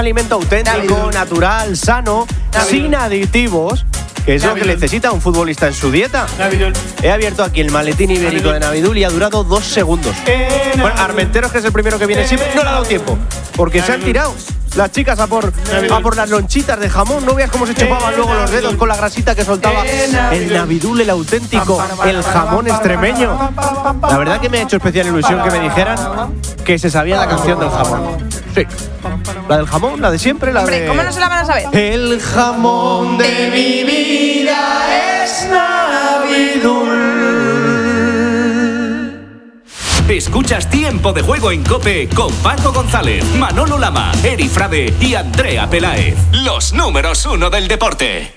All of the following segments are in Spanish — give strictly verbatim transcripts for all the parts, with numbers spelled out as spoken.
alimento auténtico, natural, sano, sin aditivos, que es lo que necesita un futbolista en su dieta. Navidul. He abierto aquí el maletín ibérico de Navidul y ha durado dos segundos. Bueno, Armenteros, que es el primero que viene siempre, no le ha dado tiempo, porque se han tirado las chicas a por, a por las lonchitas de jamón. No veas cómo se chupaban luego los dedos con la grasita que soltaba el Navidul, el auténtico, el jamón extremeño. La verdad que me ha hecho especial ilusión que me dijeran que se sabía la canción del jamón. Sí, la del jamón, la de siempre, la Hombre, de... ¿cómo no se la van a saber? El jamón de mi vida es Navidul. Escuchas Tiempo de Juego en COPE con Paco González, Manolo Lama, Eri Frade y Andrea Peláez. Los números uno del deporte.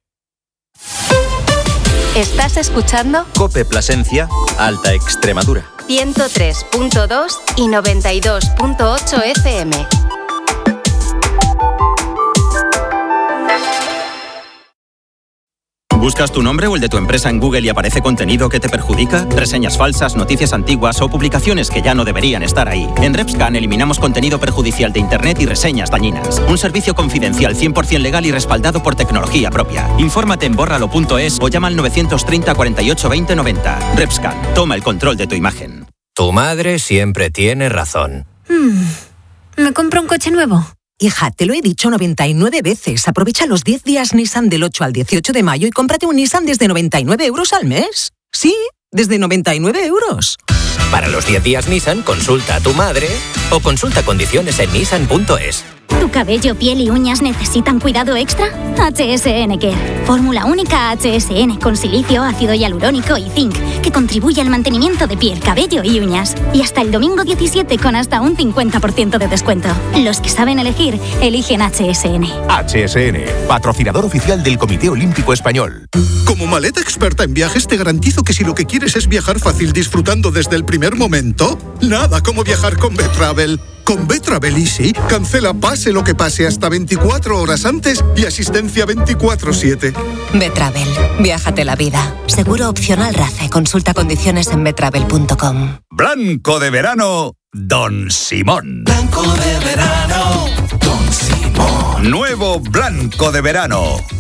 ¿Estás escuchando? COPE Plasencia, Alta Extremadura. ciento tres punto dos y noventa y dos punto ocho F M. ¿Buscas tu nombre o el de tu empresa en Google y aparece contenido que te perjudica? ¿Reseñas falsas, noticias antiguas o publicaciones que ya no deberían estar ahí? En Repscan eliminamos contenido perjudicial de Internet y reseñas dañinas. Un servicio confidencial cien por ciento legal y respaldado por tecnología propia. Infórmate en bórralo punto es o llama al novecientos treinta, cuarenta y ocho, veinte, noventa. Repscan, toma el control de tu imagen. Tu madre siempre tiene razón. Hmm. ¿Me compro un coche nuevo? Hija, te lo he dicho noventa y nueve veces. Aprovecha los diez días Nissan del ocho al dieciocho de mayo y cómprate un Nissan desde noventa y nueve euros al mes. Sí, desde noventa y nueve euros. Para los diez días Nissan, consulta a tu madre o consulta condiciones en nissan punto es. ¿Tu cabello, piel y uñas necesitan cuidado extra? H S N Care. Fórmula única H S N con silicio, ácido hialurónico y zinc, que contribuye al mantenimiento de piel, cabello y uñas. Y hasta el domingo diecisiete con hasta un cincuenta por ciento de descuento. Los que saben elegir, eligen H S N. H S N, patrocinador oficial del Comité Olímpico Español. Como maleta experta en viajes, te garantizo que si lo que quieres es viajar fácil disfrutando desde el primer momento, nada como viajar con Betravel. Con Betravel Easy, cancela pase lo que pase hasta veinticuatro horas antes y asistencia veinticuatro siete. Betravel, viájate la vida. Seguro opcional RACE. Consulta condiciones en betravel punto com. Blanco de verano, Don Simón. Blanco de verano, Don Simón. Nuevo Blanco de verano,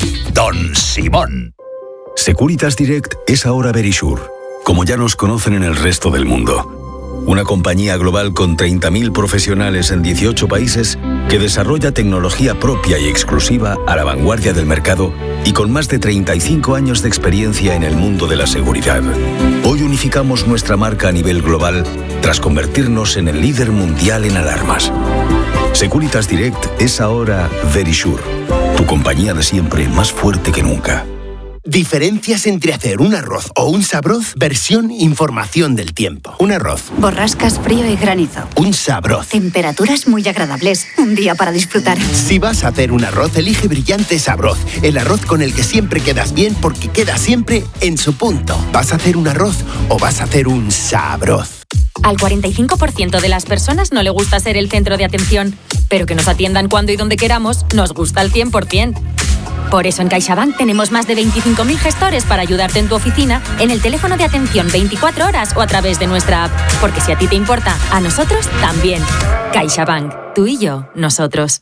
Don Simón. Securitas Direct es ahora Verisure, como ya nos conocen en el resto del mundo. Una compañía global con treinta mil profesionales en dieciocho países que desarrolla tecnología propia y exclusiva a la vanguardia del mercado y con más de treinta y cinco años de experiencia en el mundo de la seguridad. Hoy unificamos nuestra marca a nivel global tras convertirnos en el líder mundial en alarmas. Securitas Direct es ahora Verisure, tu compañía de siempre más fuerte que nunca. Diferencias entre hacer un arroz o un sabroz, versión información del tiempo. Un arroz. Borrascas, frío y granizo. Un sabroz. Temperaturas muy agradables. Un día para disfrutar. Si vas a hacer un arroz, elige Brillante Sabroz. El arroz con el que siempre quedas bien porque queda siempre en su punto. ¿Vas a hacer un arroz o vas a hacer un sabroz? Al cuarenta y cinco por ciento de las personas no le gusta ser el centro de atención, pero que nos atiendan cuando y donde queramos nos gusta al cien por ciento. Por eso en CaixaBank tenemos más de veinticinco mil gestores para ayudarte en tu oficina, en el teléfono de atención veinticuatro horas o a través de nuestra app. Porque si a ti te importa, a nosotros también. CaixaBank. Tú y yo, nosotros.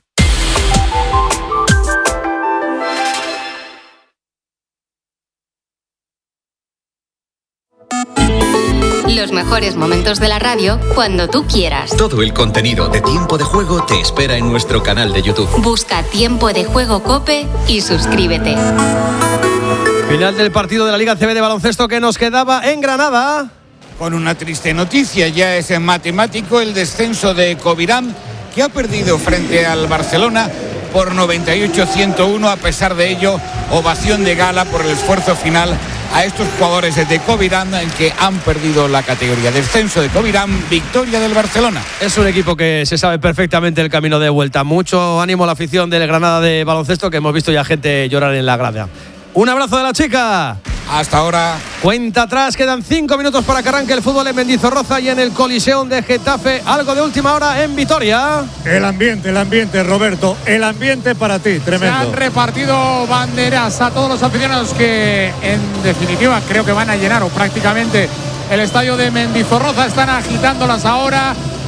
Los mejores momentos de la radio cuando tú quieras. Todo el contenido de Tiempo de Juego te espera en nuestro canal de YouTube. Busca Tiempo de Juego COPE y suscríbete. Final del partido de la Liga C B de baloncesto que nos quedaba en Granada. Con una triste noticia, ya es en matemático el descenso de Covirán, que ha perdido frente al Barcelona por noventa y ocho a ciento uno. A pesar de ello, ovación de gala por el esfuerzo final a estos jugadores de Covirán que han perdido la categoría. Descenso de Covirán, victoria del Barcelona. Es un equipo que se sabe perfectamente el camino de vuelta. Mucho ánimo a la afición del Granada de baloncesto, que hemos visto ya gente llorar en la grada. Un abrazo de la chica. Hasta ahora. Cuenta atrás, quedan cinco minutos para que arranque el fútbol en Mendizorroza y en el Coliseum de Getafe. Algo de última hora en Vitoria. El ambiente, el ambiente, Roberto. El ambiente para ti, tremendo. Se han repartido banderas a todos los aficionados que, en definitiva, creo que van a llenar o prácticamente el estadio de Mendizorroza. Están agitándolas ahora.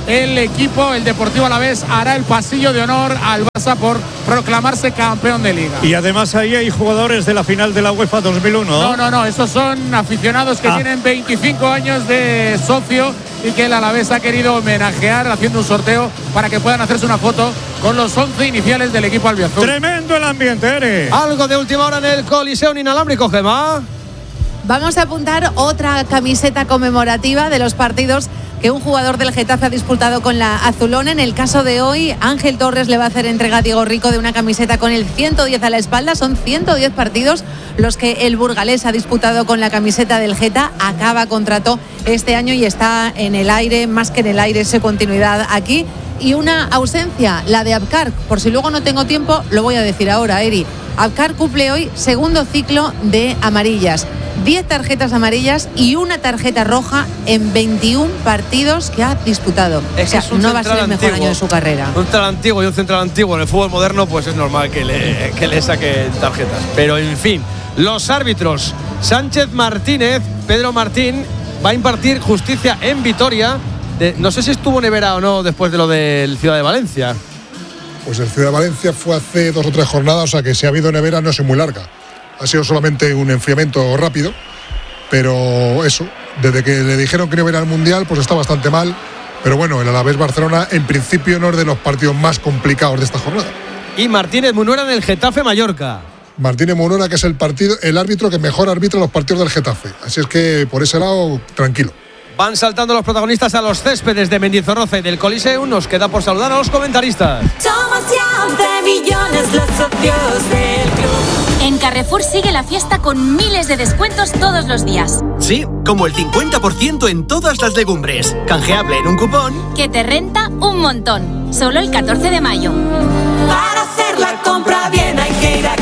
el equipo, el Deportivo Alavés, hará el pasillo de honor al Barça por proclamarse campeón de Liga. Y además ahí hay jugadores de la final de la UEFA dos mil uno. No, no, no, esos son aficionados que ah. tienen veinticinco años de socio y que el Alavés ha querido homenajear haciendo un sorteo para que puedan hacerse una foto con los once iniciales del equipo albiazul. Tremendo el ambiente, Eri. Algo de última hora en el Coliseo inalámbrico, Gemma. Vamos a apuntar otra camiseta conmemorativa de los partidos que un jugador del Getafe ha disputado con la azulona. En el caso de hoy, Ángel Torres le va a hacer entrega a Diego Rico de una camiseta con el ciento diez a la espalda. Son ciento diez partidos los que el burgalés ha disputado con la camiseta del Geta. Acaba contrato este año y está en el aire, más que en el aire, esa continuidad aquí. Y una ausencia, la de Abkar. Por si luego no tengo tiempo, lo voy a decir ahora, Eri. Abkar cumple hoy segundo ciclo de amarillas. diez tarjetas amarillas y una tarjeta roja en veintiún partidos que ha disputado. Es que o sea, es un no va a ser el mejor antiguo, año de su carrera. Un central antiguo y un central antiguo en el fútbol moderno, pues es normal que le, que le saquen tarjetas. Pero en fin, los árbitros. Sánchez Martínez, Pedro Martín, va a impartir justicia en Vitoria. De, no sé si estuvo Nevera o no después de lo del Ciudad de Valencia. Pues el Ciudad de Valencia fue hace dos o tres jornadas, o sea que si ha habido nevera no es muy larga. Ha sido solamente un enfriamiento rápido, pero eso, desde que le dijeron que no iba a ir al Mundial, pues está bastante mal. Pero bueno, el Alavés Barcelona en principio no es de los partidos más complicados de esta jornada. Y Martínez Munuera en el Getafe Mallorca. Martínez Munuera, que es el partido, el árbitro que mejor arbitra los partidos del Getafe. Así es que por ese lado, tranquilo. Van saltando los protagonistas a los céspedes de Mendizorroza y del Coliseum. Nos queda por saludar a los comentaristas. Somos ya de millones los socios del club. En Carrefour sigue la fiesta con miles de descuentos todos los días. Sí, como el cincuenta por ciento en todas las legumbres. Canjeable en un cupón que te renta un montón. Solo el catorce de mayo. Para hacer la compra bien hay que ir a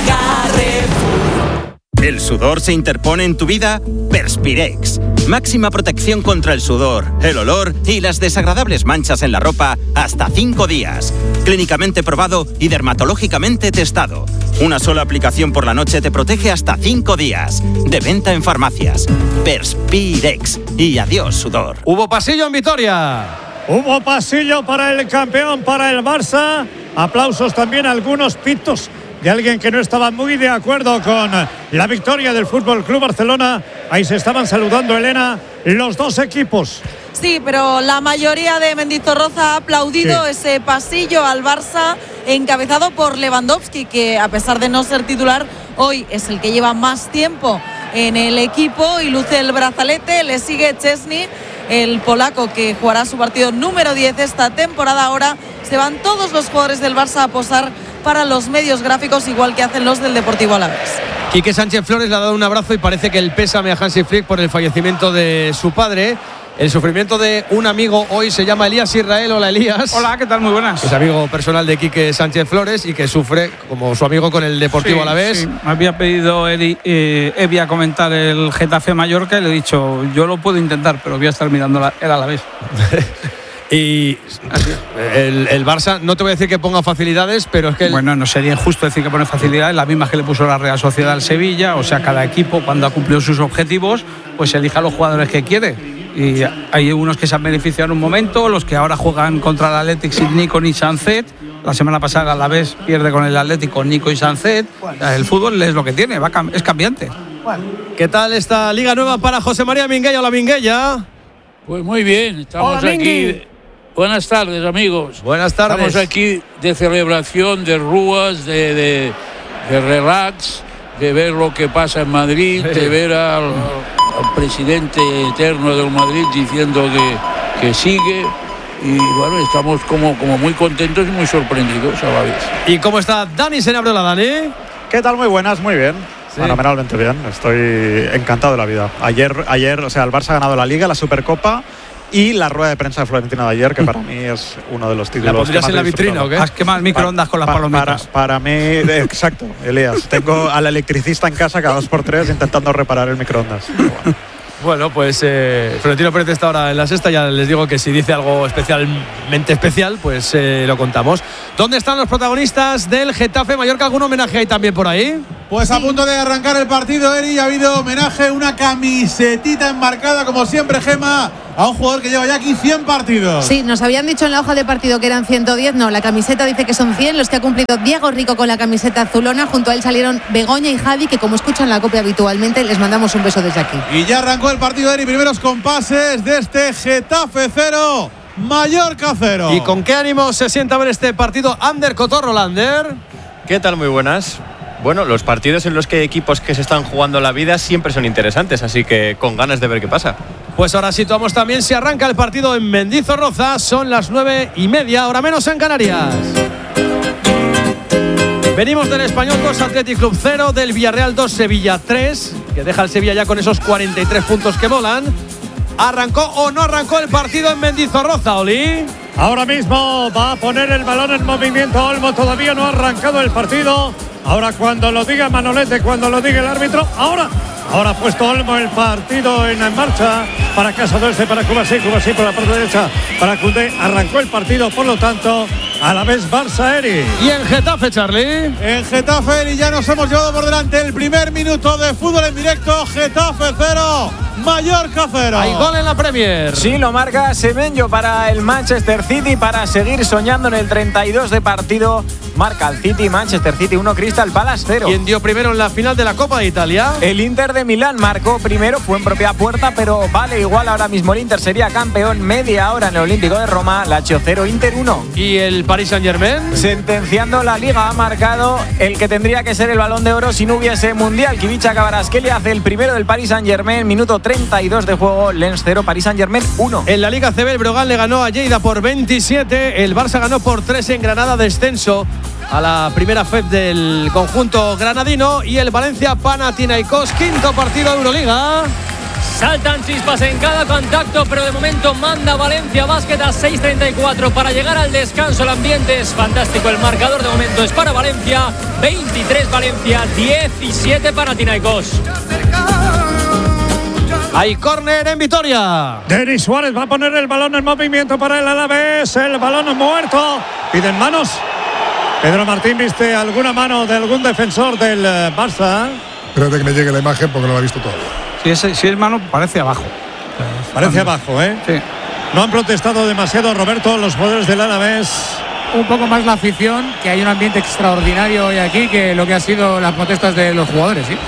Carrefour. ¿El sudor se interpone en tu vida? Perspirex. Máxima protección contra el sudor, el olor y las desagradables manchas en la ropa hasta cinco días. Clínicamente probado y dermatológicamente testado. Una sola aplicación por la noche te protege hasta cinco días. De venta en farmacias. Perspirex. Y adiós, sudor. Hubo pasillo en Vitoria. Hubo pasillo para el campeón, para el Barça. Aplausos también a algunos pitos de alguien que no estaba muy de acuerdo con la victoria del Fútbol Club Barcelona. Ahí se estaban saludando, Elena, los dos equipos. Sí, pero la mayoría de Mendizorroza ha aplaudido sí. ese pasillo al Barça encabezado por Lewandowski, que a pesar de no ser titular, hoy es el que lleva más tiempo en el equipo y luce el brazalete. Le sigue Chesney, el polaco, que jugará su partido número diez esta temporada. Ahora se van todos los jugadores del Barça a posar para los medios gráficos, igual que hacen los del Deportivo Alavés. Quique Sánchez Flores le ha dado un abrazo y parece que el pésame a Hansi Flick por el fallecimiento de su padre. El sufrimiento de un amigo hoy se llama Elías Israel. Hola, Elías. Hola, ¿qué tal? Muy buenas. Es amigo personal de Quique Sánchez Flores y que sufre como su amigo con el Deportivo sí, Alavés. Sí. Me había pedido Eri, eh, Evi a comentar el Getafe Mallorca y le he dicho, yo lo puedo intentar, pero voy a estar mirando la, el Alavés. Y el, el Barça, no te voy a decir que ponga facilidades, pero es que… El... Bueno, no sería injusto decir que pone facilidades, las mismas que le puso la Real Sociedad al Sevilla. O sea, cada equipo, cuando ha cumplido sus objetivos, pues elija los jugadores que quiere. Y hay unos que se han beneficiado en un momento, los que ahora juegan contra el Athletic sin Nico ni Sancet. La semana pasada a la vez pierde con el Atlético Nico y Sancet. El fútbol es lo que tiene, va, es cambiante. ¿Qué tal esta Liga Nueva para José María Minguella? Hola, Minguella. Pues muy bien, estamos Hola, aquí… Buenas tardes, amigos. Buenas tardes. Estamos aquí de celebración, de rúas, de, de, de relax, de ver lo que pasa en Madrid, sí. de ver al, al presidente eterno del Madrid diciendo que, que sigue. Y bueno, estamos como, como muy contentos y muy sorprendidos a la vez. ¿Y cómo está Dani Senabriola, Dani? ¿Qué tal? Muy buenas, muy bien. Sí. Fenomenalmente bien, estoy encantado de la vida. Ayer, ayer, o sea, el Barça ha ganado la Liga, la Supercopa y la rueda de prensa de Florentino de ayer, que para mí es uno de los títulos. ¿La pondrías en la vitrina o qué? Has quemado el microondas con las pa, palomitas. Para, para mí, exacto, Elías. Tengo al electricista en casa cada dos por tres intentando reparar el microondas. Bueno. Bueno, pues eh, Florentino Pérez está ahora en la sexta. Ya les digo que si dice algo especialmente especial, pues eh, lo contamos. ¿Dónde están los protagonistas del Getafe Mallorca? ¿Algún homenaje hay también por ahí? Pues sí. A punto de arrancar el partido, Eri, ha habido homenaje, una camisetita enmarcada, como siempre, Gema, a un jugador que lleva ya aquí cien partidos. Sí, nos habían dicho en la hoja de partido que eran ciento diez, no, la camiseta dice que son cien, los que ha cumplido Diego Rico con la camiseta azulona, junto a él salieron Begoña y Javi, que como escuchan la copia habitualmente, les mandamos un beso desde aquí. Y ya arrancó el partido, Eri, primeros compases de este Getafe cero, Mallorca cero. ¿Y con qué ánimo se sienta a ver este partido Ander Cotorro, Lander? ¿Qué tal? Muy buenas. Bueno, los partidos en los que equipos que se están jugando la vida siempre son interesantes, así que con ganas de ver qué pasa. Pues ahora situamos también si arranca el partido en Mendizorroza. Son las nueve y media, hora menos en Canarias. Venimos del Español dos, Athletic Club cero, del Villarreal dos, Sevilla tres, que deja al Sevilla ya con esos cuarenta y tres puntos que volan. ¿Arrancó o no arrancó el partido en Mendizorroza, Oli? Ahora mismo va a poner el balón en movimiento Olmo, todavía no ha arrancado el partido. Ahora cuando lo diga Manolete, cuando lo diga el árbitro, ahora, ahora ha puesto Olmo el partido en marcha para Casa Doce, para Cubasí, Cubasí por la parte derecha, para Koundé, arrancó el partido, por lo tanto, a la vez Barça, Eri. ¿Y en Getafe, Charlie? En Getafe, Eri, ya nos hemos llevado por delante el primer minuto de fútbol en directo, Getafe cero, Mallorca cero. Hay gol en la Premier. Sí, lo marca Semenyo para el Manchester City para seguir soñando en el treinta y dos de partido. Marca el City, Manchester City uno, Crystal Palace cero. ¿Quién dio primero en la final de la Copa de Italia? El Inter de Milán marcó primero, fue en propia puerta, pero vale igual, ahora mismo el Inter sería campeón. Media hora en el Olímpico de Roma, Lazio cero, Inter uno. ¿Y el Paris Saint-Germain? Sentenciando la Liga, ha marcado el que tendría que ser el Balón de Oro si no hubiese Mundial. Kivicha Kvaratskhelia hace el primero del Paris Saint-Germain, minuto treinta y dos de juego, Lens cero, Paris Saint-Germain uno. En la Liga C B, el Brogan le ganó a Lleida por veintisiete, el Barça ganó por tres en Granada, descenso a la primera F E P del conjunto granadino. Y el Valencia Panathinaikos, quinto partido de Euroliga. Saltan chispas en cada contacto, pero de momento manda Valencia Basket a seis treinta y cuatro para llegar al descanso. El ambiente es fantástico, el marcador de momento es para Valencia, veintitrés Valencia, diecisiete Panathinaikos. Hay córner en Vitoria. Denis Suárez va a poner el balón en movimiento para el Alavés, el balón muerto, piden manos. Pedro Martín, ¿viste alguna mano de algún defensor del Barça? Espérate que me llegue la imagen porque no la he visto todavía. Si es, si es mano, parece abajo. Parece abajo, ¿eh? Sí. No han protestado demasiado, Roberto, los jugadores del Alavés. Un poco más la afición, que hay un ambiente extraordinario hoy aquí que lo que ha sido las protestas de los jugadores, ¿sí?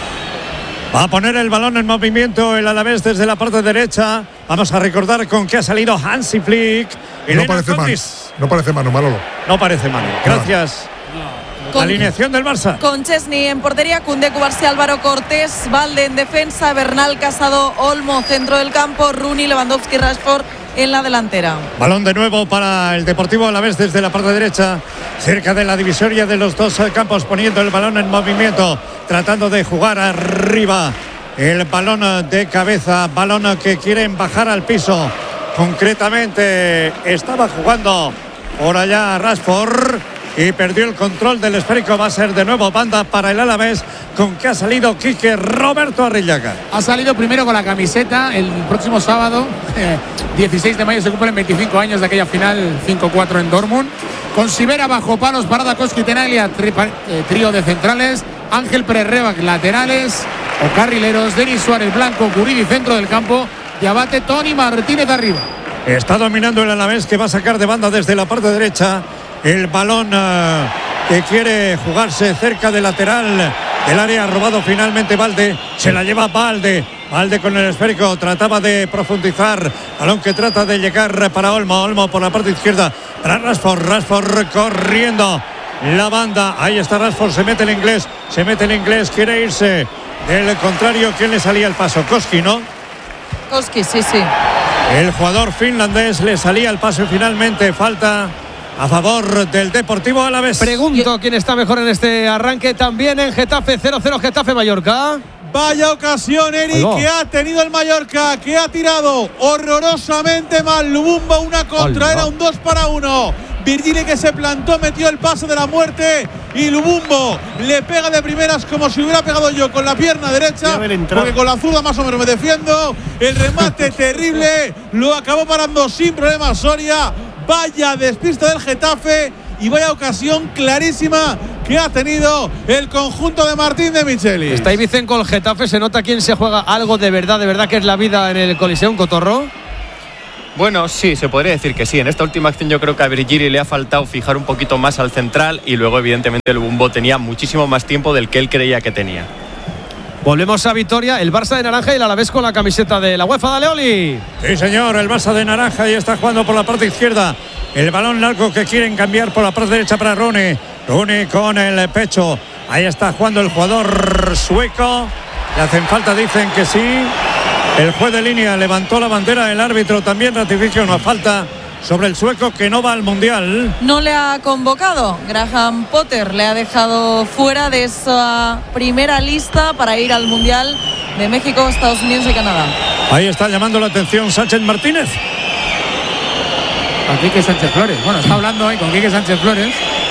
Va a poner el balón en movimiento el Alavés desde la parte derecha. Vamos a recordar con qué ha salido Hansi Flick. No parece mano. No parece mano, Manolo. No parece mano. Gracias. Con, alineación del Barça. Con Chesney en portería, Koundé, Cubarsí, Álvaro Cortés, Valde en defensa, Bernal, Casado, Olmo, centro del campo, Rooney, Lewandowski, Rashford en la delantera. Balón de nuevo para el Deportivo Alavés desde la parte derecha, cerca de la divisoria de los dos campos, poniendo el balón en movimiento, tratando de jugar arriba. El balón de cabeza, balón que quieren bajar al piso. Concretamente estaba jugando por allá Rashford y perdió el control del esférico. Va a ser de nuevo banda para el Alavés, con que ha salido Quique Roberto Arrillaga. Ha salido primero con la camiseta. El próximo sábado, eh, dieciséis de mayo, se cumplen veinticinco años de aquella final cinco cuatro en Dortmund. Con Sivera bajo palos, Parada, Koski, Tenaglia, tri, eh, trío de centrales, Ángel Pérez laterales o carrileros, Denis Suárez Blanco, Guridi centro del campo, y Abate, Tony Martínez arriba. Está dominando el Alavés, que va a sacar de banda desde la parte derecha. El balón uh, que quiere jugarse cerca del lateral del área, robado finalmente Valde, se la lleva Valde, Valde con el esférico, trataba de profundizar, balón que trata de llegar para Olmo, Olmo por la parte izquierda, para Rashford, Rashford corriendo la banda, ahí está Rashford, se mete el inglés, se mete el inglés, quiere irse, del contrario, ¿quién le salía el paso? Koski, ¿no? Koski, sí, sí. El jugador finlandés le salía el paso y finalmente falta a favor del Deportivo Alavés. Pregunto quién está mejor en este arranque. También en Getafe, cero cero Getafe Mallorca. Vaya ocasión, Eric, que ha tenido el Mallorca, que ha tirado horrorosamente mal. Lubumbo, una contra, era un dos para uno. Virgili, que se plantó, metió el pase de la muerte, y Lubumbo le pega de primeras como si hubiera pegado yo con la pierna derecha, porque con la zurda más o menos me defiendo. El remate terrible, lo acabó parando sin problemas Soria. Vaya despista del Getafe y vaya ocasión clarísima que ha tenido el conjunto de Martín de Michelis. Está ahí Vicente con el Getafe, se nota quién se juega algo de verdad, de verdad que es la vida en el Coliseum, Cotorro. Bueno, sí, se podría decir que sí. En esta última acción yo creo que a Virgili le ha faltado fijar un poquito más al central y luego evidentemente el Bumbo tenía muchísimo más tiempo del que él creía que tenía. Volvemos a Vitoria, el Barça de naranja y el Alavés con la camiseta de la UEFA. Dale, Oli. Sí, señor, el Barça de naranja y está jugando por la parte izquierda. El balón largo que quieren cambiar por la parte derecha para Rooney. Rooney con el pecho. Ahí está jugando el jugador sueco. Le hacen falta, dicen que sí. El juez de línea levantó la bandera, el árbitro también ratifica una falta sobre el sueco que no va al Mundial. No le ha convocado. Graham Potter le ha dejado fuera de esa primera lista para ir al Mundial de México, Estados Unidos y Canadá. Ahí está llamando la atención Sánchez Martínez. A Quique Sánchez Flores. Bueno, está hablando ahí con Quique Sánchez Flores,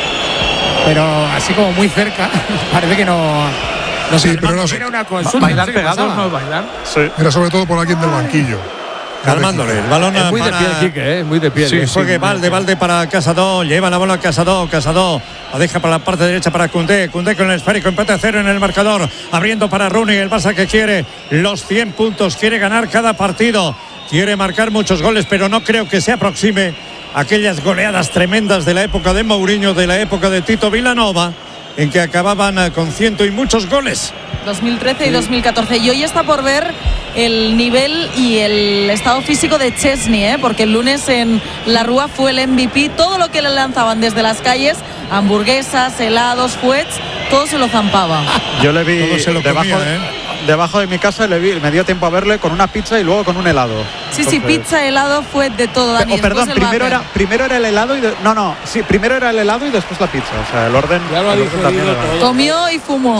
pero así como muy cerca. Parece que no... No sí, sé, pero no, era una consulta. Bailar no sé pegados, no bailar. Sí. Era sobre todo por aquí en el banquillo. Calmándole. El balón es muy para... de piel, Quique, ¿eh? Muy de piel. Sí, ¿eh? juegue sí, Valde, Valde para Casado. Lleva la bola a Casado. Casado la deja para la parte derecha para Koundé. Koundé con el esférico. Empate a cero en el marcador. Abriendo para Rooney. El Barça que quiere los cien puntos. Quiere ganar cada partido. Quiere marcar muchos goles, pero no creo que se aproxime a aquellas goleadas tremendas de la época de Mourinho, de la época de Tito Vilanova, en que acababan con ciento y muchos goles. dos mil trece y dos mil catorce. Y hoy está por ver el nivel y el estado físico de Chesney, ¿eh? Porque el lunes en la Rúa fue el M V P. Todo lo que le lanzaban desde las calles, hamburguesas, helados, fuets, todo se lo zampaba. Yo le vi Todo se lo debajo, comía, ¿eh? debajo de mi casa, le vi, me dio tiempo a verle con una pizza y luego con un helado. Sí, sí, Entonces, pizza, helado, fuet, de todo, Dani. Oh, perdón, Después el primero váter. era, primero era el helado y de, no, no, sí, primero era el helado y después la pizza. O sea, el orden. Ya lo ha el orden también digerido era- todo. Comió y fumó.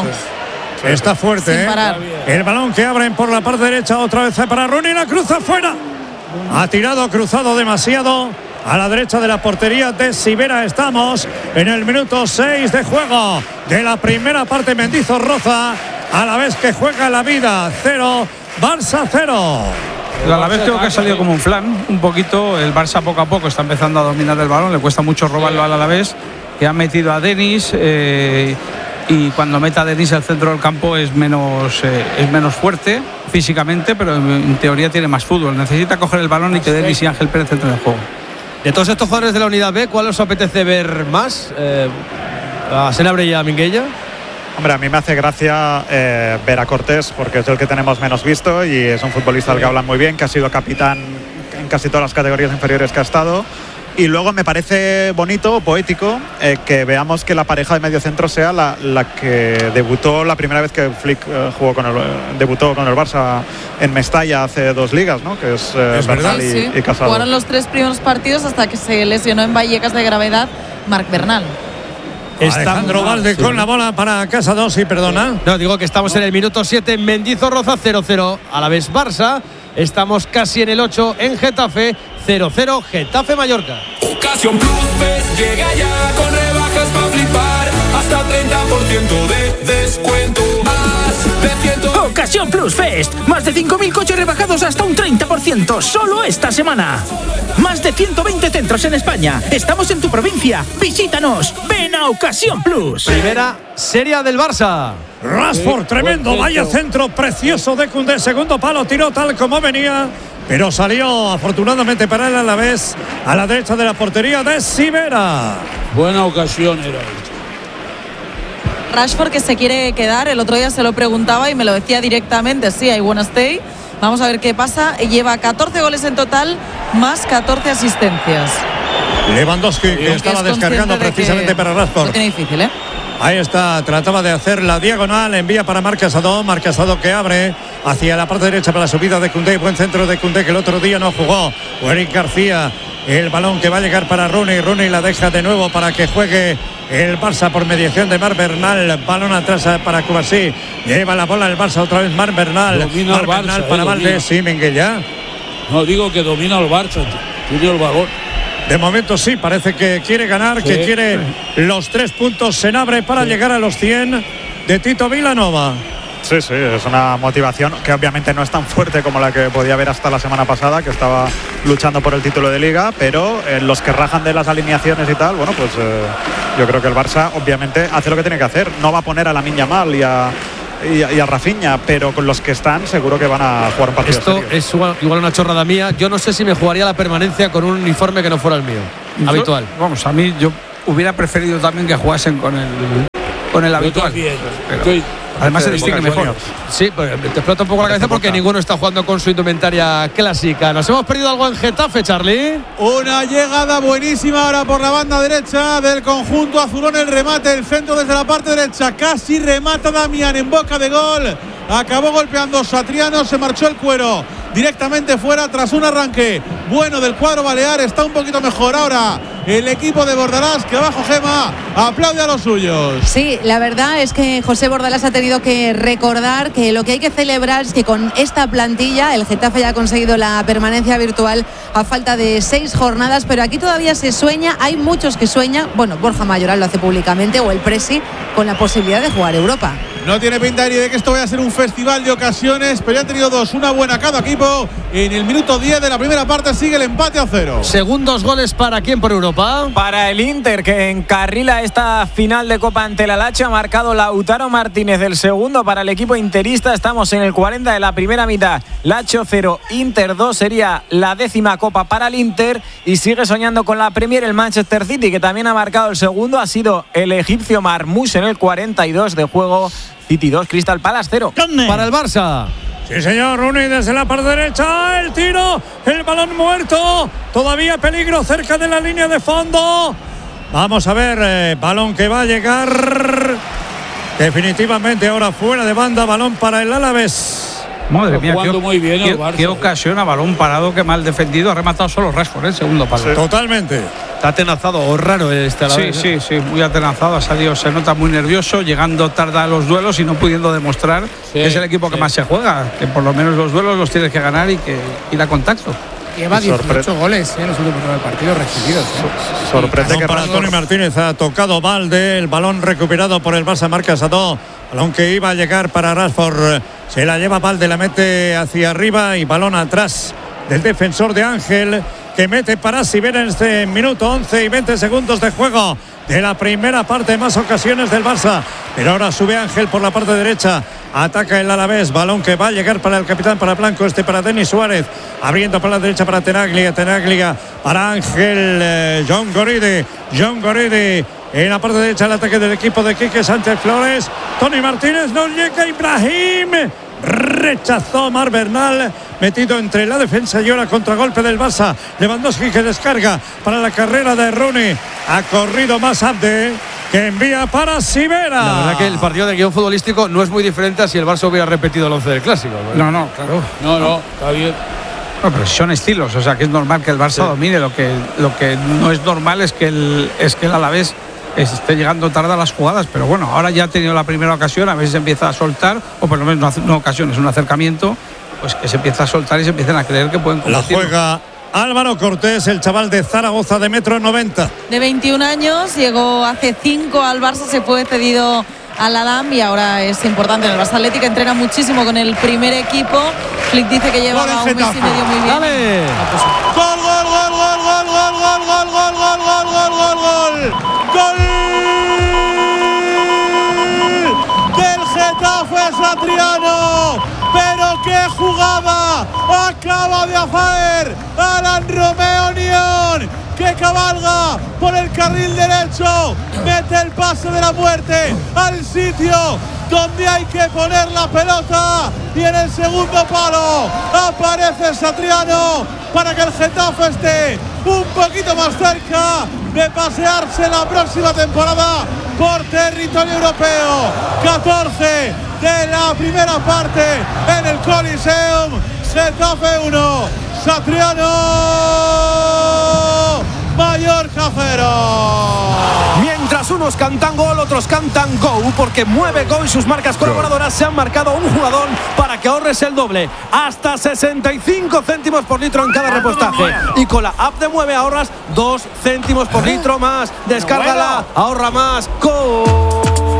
Está fuerte, Sin ¿eh? parar. El balón que abren por la parte derecha otra vez para Rooney, la cruza fuera. Ha tirado cruzado demasiado a la derecha de la portería de Sivera. Estamos en el minuto seis de juego de la primera parte. Mendizorroza a la vez que juega la vida. Cero, Barça cero. El Alavés creo que ha salido como un flan, un poquito. El Barça poco a poco está empezando a dominar el balón. Le cuesta mucho robarlo al Alavés, que ha metido a Denis. Eh, y cuando meta a Denis al centro del campo es menos, eh, es menos fuerte físicamente, pero en, en teoría tiene más fútbol. Necesita coger el balón y que Denis y Ángel Pérez entren en el juego. De todos estos jugadores de la unidad B, ¿cuál os apetece ver más? Eh, ¿A Senabre y a Minguella? Hombre, a mí me hace gracia eh, ver a Cortés porque es el que tenemos menos visto y es un futbolista al que hablan muy bien, que ha sido capitán en casi todas las categorías inferiores que ha estado. Y luego me parece bonito, poético, eh, que veamos que la pareja de mediocentro sea la, la que debutó la primera vez que Flick eh, jugó con el, debutó con el Barça en Mestalla hace dos ligas, ¿no? Que es, eh, Es Bernal verdad, y, Sí, y Casado. jugaron los tres primeros partidos hasta que se lesionó en Vallecas de gravedad Marc Bernal. Alejandro Valde con la bola para Casado, sí, perdona. No, digo que estamos en el minuto siete en Mendizorroza, cero cero. Alavés Barça. Estamos casi en el ocho en Getafe, cero cero Getafe Mallorca. Ocasión Plus Fest llega ya con rebajas para flipar. Hasta treinta por ciento de descuento. Más de ciento. Ocasión Plus Fest. Más de cinco mil coches rebajados hasta un treinta por ciento solo esta semana. Más de ciento veinte centros en España. Estamos en tu provincia. Visítanos. Ven a Ocasión Plus. Primera serie del Barça. Rashford, tremendo, vaya centro precioso de Koundé. Segundo palo, tiró tal como venía, pero salió afortunadamente para él a la vez a la derecha de la portería de Sivera. Buena ocasión era. Rashford que se quiere quedar, el otro día se lo preguntaba y me lo decía directamente, sí, I wanna stay. Vamos a ver qué pasa. Lleva catorce goles en total, más catorce asistencias. Lewandowski, que estaba Es consciente descargando de precisamente que para Rashford. Lo tiene difícil, ¿eh? Ahí está, trataba de hacer la diagonal, envía para Marc Casado, Marc Casado que abre hacia la parte derecha para la subida de Koundé, buen centro de Koundé que el otro día no jugó. Eric García, el balón que va a llegar para Rooney, Rooney la deja de nuevo para que juegue el Barça por mediación de Marc Bernal, balón atrás para Cubarsí, lleva la bola el Barça otra vez Marc Bernal, Domina Marc el Barça, Bernal eh, para Valde, domina. sí, Minguella. No, digo que domina el Barça, tiene el balón. De momento sí, parece que quiere ganar, Sí. que quiere los tres puntos Senabre para Sí. llegar a los cien de Tito Vilanova. Sí, sí, es una motivación que obviamente no es tan fuerte como la que podía haber hasta la semana pasada, que estaba luchando por el título de liga, pero eh, los que rajan de las alineaciones y tal, bueno, pues eh, Yo creo que el Barça obviamente hace lo que tiene que hacer. No va a poner a Lamine Yamal y a Y a, y a Rafinha, pero con los que están seguro que van a jugar un partido Esto serio. es igual, igual una chorrada mía. Yo no sé si me jugaría la permanencia con un uniforme que no fuera el mío, yo, habitual. Vamos, a mí yo hubiera preferido también que jugasen con el con el habitual. Pero, además se distingue mejor. Sí, pero te explota un poco la cabeza porque ninguno está jugando con su indumentaria clásica. ¿Nos hemos perdido algo en Getafe, Charlie? Una llegada buenísima ahora por la banda derecha del conjunto azulón. El remate, el centro desde la parte derecha. Casi remata Damián en boca de gol. Acabó golpeando Satriano, se marchó el cuero directamente fuera tras un arranque bueno del cuadro balear. Está un poquito mejor ahora el equipo de Bordalás, que abajo Gema aplaude a los suyos. Sí, la verdad es que José Bordalás ha tenido que recordar que lo que hay que celebrar es que con esta plantilla el Getafe ya ha conseguido la permanencia virtual a falta de seis jornadas, pero aquí todavía se sueña, hay muchos que sueñan, bueno, Borja Mayoral lo hace públicamente, o el Presi, con la posibilidad de jugar Europa. No tiene pinta ni de que esto vaya a ser un festival de ocasiones, pero ya han tenido dos, una buena cada equipo. En el minuto diez de la primera parte sigue el empate a cero. Segundos goles para quién por Europa. Para el Inter, que encarrila esta final de Copa ante la Lazio, ha marcado Lautaro Martínez el segundo para el equipo interista. Estamos en el cuarenta de la primera mitad. Lazio cero, Inter dos, sería la décima Copa para el Inter y sigue soñando con la Premier el Manchester City, que también ha marcado el segundo. Ha sido el egipcio Marmoush en el cuarenta y dos de juego. City dos, Crystal Palace cero. Para el Barça. Sí, señor, Rooney desde la parte derecha, el tiro, el balón muerto, todavía peligro cerca de la línea de fondo. Vamos a ver, eh, balón que va a llegar definitivamente ahora fuera de banda, balón para el Alavés. Madre mía, jugando qué, muy bien el qué, Barça. qué ocasión a balón parado, qué mal defendido, ha rematado solo Rashford, el segundo palo. Sí. Totalmente. Está atenazado o raro este Alavés. Sí, sí, sí, muy atenazado, ha salido, se nota muy nervioso, llegando tarde a los duelos y no pudiendo demostrar sí, que es el equipo que sí. más se juega, que por lo menos los duelos los tienes que ganar y que ir a contacto. Lleva dieciocho goles en los últimos nueve partidos recibidos. ¿eh? Sorprende que para Tony Martínez ha tocado Valde, el balón recuperado por el Barça, marca Sadó, balón que iba a llegar para Rashford, se la lleva Valde, la mete hacia arriba y balón atrás del defensor de Ángel, que mete para Sibera en este minuto once y veinte segundos de juego de la primera parte, más ocasiones del Barça, pero ahora sube Ángel por la parte derecha, ataca el Alavés, balón que va a llegar para el capitán, para Blanco, este para Denis Suárez, abriendo para la derecha para Tenaglia, Tenaglia para Ángel, eh, John Goride, John Goride en la parte derecha, el ataque del equipo de Quique Sánchez Flores, Tony Martínez, no llega Ibrahim, rechazó Mar Bernal, metido entre la defensa y ahora contragolpe del Barça. Lewandowski que descarga para la carrera de Rooney, ha corrido más Abde, que envía para Sibera. La verdad que el partido de guión futbolístico no es muy diferente a si el Barça hubiera repetido el once del Clásico. No, no, claro. No, no, está bien. No, pero son estilos, o sea que es normal que el Barça sí. domine. Lo que, lo que no es normal es que el, es que el Alavés esté llegando tarde a las jugadas, pero bueno, ahora ya ha tenido la primera ocasión, a ver si se empieza a soltar, o por lo menos no, no ocasión, es un acercamiento, pues que se empieza a soltar y se empiezan a creer que pueden competir. La juega Álvaro Cortés, el chaval de Zaragoza de metro noventa. De veintiún años, llegó hace cinco al Barça, se fue cedido al Adam y ahora es importante en el Barça Atlético, entrena muchísimo con el primer equipo. Flick dice que llevaba un mes y medio muy bien. ¡Dale! ¡Gol, gol, gol, gol, gol, gol, gol, gol, gol, gol, gol, gol, gol, gol! ¡Gol! ¡Del Getafe Satriano! ¡Pero qué jugada acaba de hacer Alan Romeo Unión! Que cabalga por el carril derecho, mete el pase de la muerte al sitio donde hay que poner la pelota y en el segundo palo aparece Satriano para que el Getafe esté un poquito más cerca de pasearse la próxima temporada por territorio europeo. catorce de la primera parte en el Coliseum. Getafe uno, Satriano Mallorca cero. Mientras unos cantan gol, otros cantan go, porque mueve go y sus marcas colaboradoras se han marcado un jugador para que ahorres el doble, hasta sesenta y cinco céntimos por litro en cada repostaje. Y con la app de Mueve ahorras dos céntimos por litro más. Descárgala, ahorra más. Go.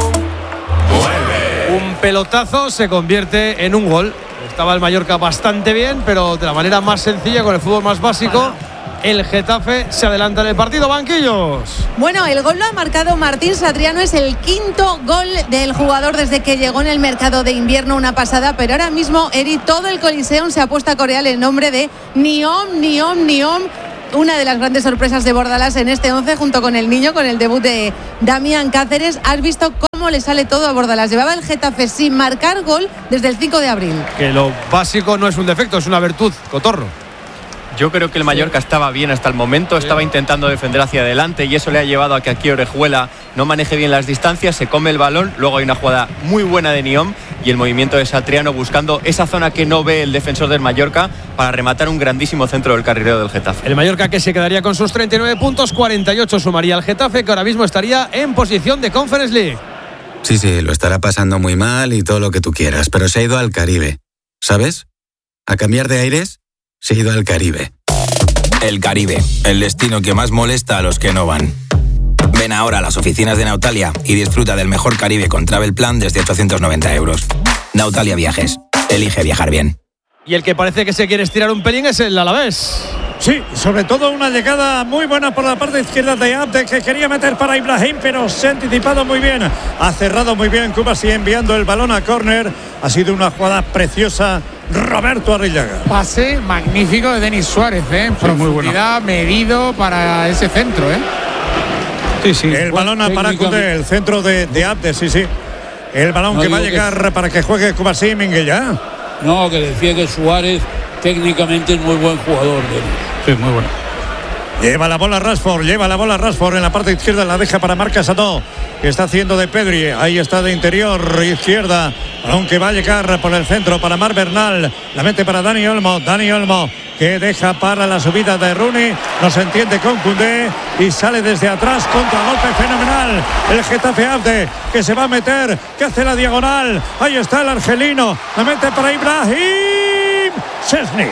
Un pelotazo se convierte en un gol. Estaba el Mallorca bastante bien, pero de la manera más sencilla, con el fútbol más básico. el Getafe se adelanta en el partido. Banquillos. Bueno, el gol lo ha marcado Martín Satriano, es el quinto gol del jugador desde que llegó en el mercado de invierno, una pasada, pero ahora mismo, Eri, todo el Coliseum se ha puesto a corear el nombre de Niom, Niom, Niom. Una de las grandes sorpresas de Bordalás en este once, junto con el niño, con el debut de Damián Cáceres. Has visto cómo le sale todo a Bordalás. Llevaba el Getafe sin marcar gol desde el cinco de abril. Que lo básico no es un defecto, es una virtud, Cotorro. Yo creo que el Mallorca estaba bien hasta el momento, estaba intentando defender hacia adelante y eso le ha llevado a que aquí Orejuela no maneje bien las distancias, se come el balón, luego hay una jugada muy buena de Niom y el movimiento de Satriano buscando esa zona que no ve el defensor del Mallorca para rematar un grandísimo centro del carrilero del Getafe. El Mallorca que se quedaría con sus treinta y nueve puntos, cuarenta y ocho sumaría al Getafe, que ahora mismo estaría en posición de Conference League. Sí, sí, lo estará pasando muy mal y todo lo que tú quieras, pero se ha ido al Caribe, ¿sabes? A cambiar de aires, se ha ido al Caribe. El Caribe, el destino que más molesta a los que no van. Ven ahora a las oficinas de Nautalia y disfruta del mejor Caribe con Travel Plan desde ochocientos noventa euros. Nautalia Viajes. Elige viajar bien. Y el que parece que se quiere estirar un pelín es el Alavés. Sí, sobre todo una llegada muy buena por la parte izquierda de Abde, que quería meter para Ibrahim, pero se ha anticipado muy bien. Ha cerrado muy bien Cuba, sigue enviando el balón a córner. Ha sido una jugada preciosa. Roberto Arrillaga. Pase magnífico de Denis Suárez, ¿eh? Profundidad, medido para ese centro, ¿eh? Sí, sí. El balón para Koundé, el centro de, de Abde, sí, sí. El balón no, que va a llegar que... para que juegue Kubasi Minguella. No, que decía que Suárez técnicamente es muy buen jugador. Sí, muy bueno. Lleva la bola Rashford, lleva la bola Rashford en la parte izquierda, la deja para Marc Asató, que está haciendo de Pedri. Ahí está de interior izquierda, aunque va a llegar por el centro para Marc Bernal, la mete para Dani Olmo, Dani Olmo que deja para la subida de Rooney, no se entiende con Koundé y sale desde atrás, contragolpe fenomenal el Getafe Abde, que se va a meter, que hace la diagonal, ahí está el argelino, la mete para Ibrahim Szczesny.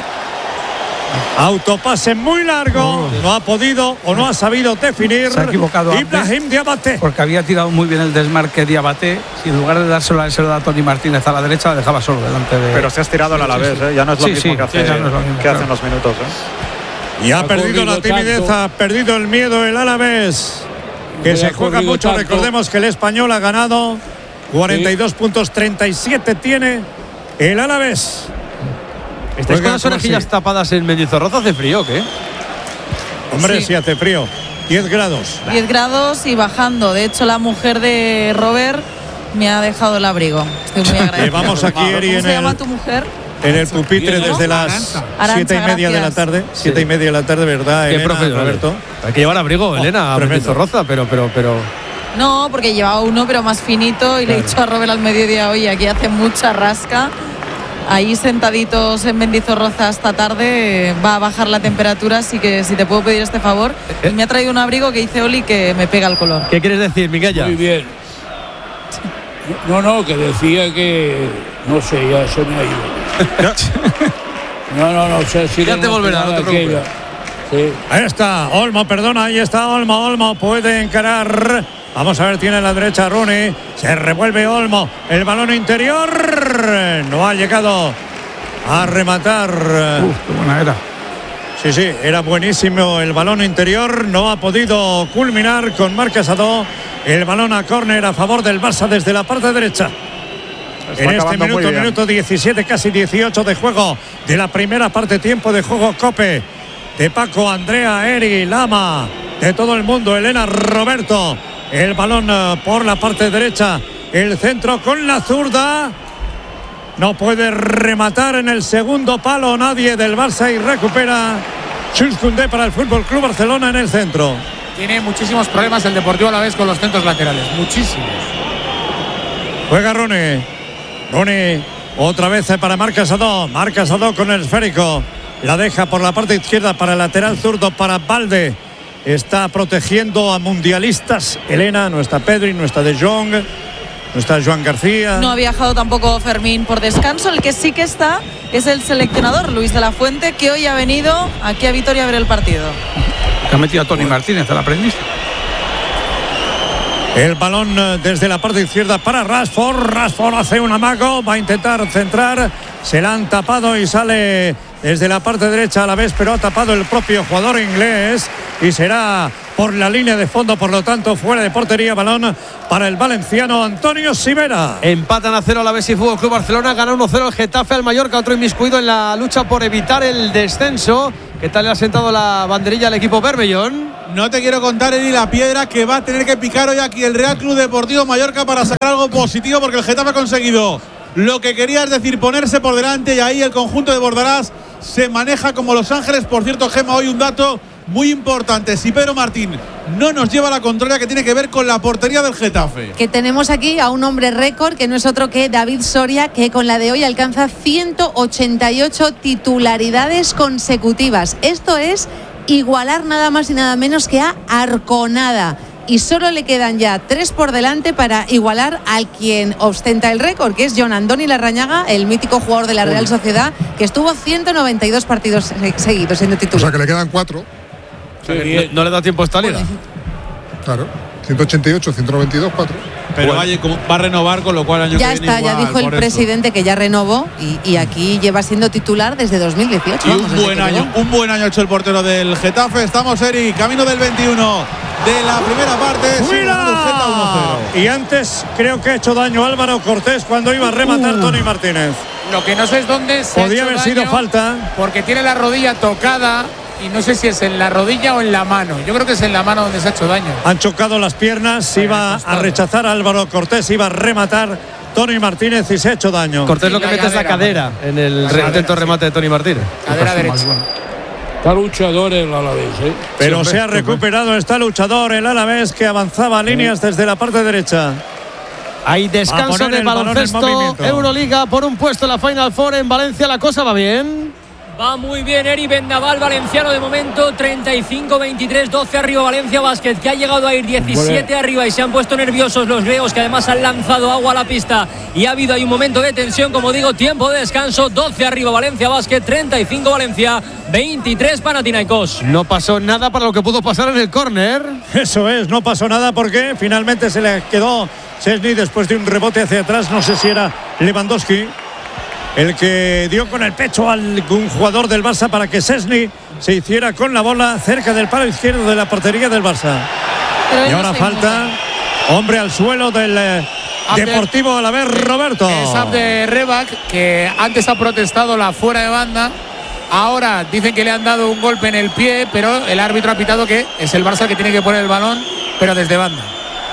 Autopase muy largo, no ha podido o no ha sabido definir. Se ha equivocado Ibrahim Diabaté, porque había tirado muy bien el desmarque Diabaté y en lugar de dárselo a él, se lo da a Tony Martínez a la derecha, la dejaba solo delante de. Pero se ha estirado al Alavés, ¿eh? Ya no es lo sí, mismo sí, que hace, sí, no es lo mismo, que claro. hace unos minutos, ¿eh? Y ha, ha perdido la timidez, tanto. ha perdido el miedo el Alavés, que se juega mucho. Tanto. Recordemos que el Español ha ganado cuarenta y dos sí. puntos, treinta y siete tiene el Alavés. ¿Estáis con las orejillas tapadas en Mendizorroza? ¿Hace frío o qué? Hombre, sí. sí hace frío. diez grados. diez grados y bajando. De hecho, la mujer de Robert me ha dejado el abrigo. Estoy muy agradecida. Llevamos aquí, Eri, ¿Cómo en se el, llama tu mujer? En el pupitre ¿no? desde las Arancha, siete y media gracias. de la tarde. Siete sí. y media de la tarde, ¿verdad, Qué Elena, Roberto? Hay que llevar abrigo, oh, Elena, a Mendizorroza, pero, pero, pero... No, porque llevaba uno, pero más finito. Y claro. le he dicho a Robert al mediodía, oye, aquí hace mucha rasca. Ahí sentaditos en Mendizorroza esta tarde va a bajar la temperatura, así que si te puedo pedir este favor. ¿Eh? Y me ha traído un abrigo que dice Oli que me pega el color. ¿Qué quieres decir, Miguel? Muy bien. No, no, que decía que no sé, ya se me ha ido. no, no, no, o sea, si ya te volverá, no te preocupes. Sí. Ahí está Olmo, perdona, ahí está Olmo, Olmo puede encarar. Vamos a ver, tiene la derecha Rooney, se revuelve Olmo, el balón interior, no ha llegado a rematar. Uf, qué buena era. Sí, sí, era buenísimo el balón interior, no ha podido culminar con Marc Asató. El balón a córner a favor del Barça desde la parte derecha. Está en este minuto, minuto diecisiete, casi dieciocho de juego de la primera parte, tiempo de juego Cope. De Paco, Andrea, Eri, Lama, de todo el mundo, Elena, Roberto. El balón por la parte derecha, el centro con la zurda. No puede rematar en el segundo palo nadie del Barça y recupera Jules Koundé para el Fútbol Club Barcelona en el centro. Tiene muchísimos problemas el Deportivo Alavés con los centros laterales, muchísimos. Juega Rooney. Rooney otra vez para Marc Asató. Marc Asató con el esférico. La deja por la parte izquierda para el lateral zurdo para Balde. Está protegiendo a mundialistas. Elena, no está Pedri, no está De Jong, no está Joan García. No ha viajado tampoco Fermín por descanso. El que sí que está es el seleccionador Luis de la Fuente, que hoy ha venido aquí a Vitoria a ver el partido. Que ha metido a Tony Martínez, al aprendiz. El balón desde la parte izquierda para Rashford. Rashford hace un amago, va a intentar centrar. Se la han tapado y sale desde la parte derecha a la vez, pero ha tapado el propio jugador inglés y será por la línea de fondo, por lo tanto fuera de portería, balón para el valenciano Antonio Sivera. Empatan a cero a la vez y Fútbol Club Barcelona, gana uno cero el Getafe al Mallorca, otro inmiscuido en la lucha por evitar el descenso. ¿Qué tal le ha sentado la banderilla al equipo Bermellón? No te quiero contar, Eri, la piedra que va a tener que picar hoy aquí el Real Club Deportivo Mallorca para sacar algo positivo, porque el Getafe ha conseguido lo que quería, es decir, ponerse por delante, y ahí el conjunto de Bordalás se maneja como Los Ángeles. Por cierto, Gemma, hoy un dato muy importante: si Pedro Martín no nos lleva la contraria, que tiene que ver con la portería del Getafe. Que tenemos aquí a un hombre récord, que no es otro que David Soria, que con la de hoy alcanza ciento ochenta y ocho titularidades consecutivas. Esto es igualar nada más y nada menos que a Arconada. Y solo le quedan ya tres por delante para igualar al quien ostenta el récord, que es Jon Andoni Larrañaga, el mítico jugador de la Real Sociedad, que estuvo ciento noventa y dos partidos seguidos siendo titular. O sea que le quedan cuatro. Sí, no, no le da tiempo a esta liga. Claro, ciento ochenta y ocho, ciento noventa y dos, cuatro. Pero bueno, vaya, va a renovar, con lo cual año ya que está, viene ya igual, dijo el presidente eso, que ya renovó y, y aquí lleva siendo titular desde dos mil dieciocho. Y vamos, un buen año, un buen año ha hecho el portero del Getafe. Estamos, Eri, camino del veintiuno de la primera parte. ¡Mira! Y antes creo que ha hecho daño Álvaro Cortés cuando iba a rematar uh. Tony Martínez. Lo que no sé es dónde se podía haber sido falta, porque tiene la rodilla tocada. Y no sé si es en la rodilla o en la mano. Yo creo que es en la mano donde se ha hecho daño. Han chocado las piernas, iba a rechazar a Álvaro Cortés, iba a rematar Tony Martínez y se ha hecho daño. Cortés sí, lo que mete es la cadera en el intento remate de Tony Martínez. Cadera derecha. Está luchador el Alavés, ¿eh? Pero se ha recuperado, está luchador el Alavés, que avanzaba a líneas desde la parte derecha. Hay descanso de baloncesto, Euroliga por un puesto en la Final Four en Valencia. La cosa va bien. Va muy bien Eri Vendaval, valenciano de momento, treinta y cinco veintitrés, doce arriba Valencia Basket, que ha llegado a ir diecisiete arriba y se han puesto nerviosos los leos, que además han lanzado agua a la pista y ha habido ahí un momento de tensión, como digo, tiempo de descanso, doce arriba Valencia Basket, treinta y cinco Valencia, veintitrés Panathinaikos. No pasó nada para lo que pudo pasar en el córner. Eso es, no pasó nada porque finalmente se le quedó Szczesny después de un rebote hacia atrás, no sé si era Lewandowski el que dio con el pecho a algún jugador del Barça para que Szczesny se hiciera con la bola cerca del palo izquierdo de la portería del Barça. Pero y ahora falta mucho. Hombre al suelo del eh, Deportivo Alavés, Roberto. Es Abde Rebac, que antes ha protestado la fuera de banda. Ahora dicen que le han dado un golpe en el pie, pero el árbitro ha pitado que es el Barça el que tiene que poner el balón, pero desde banda.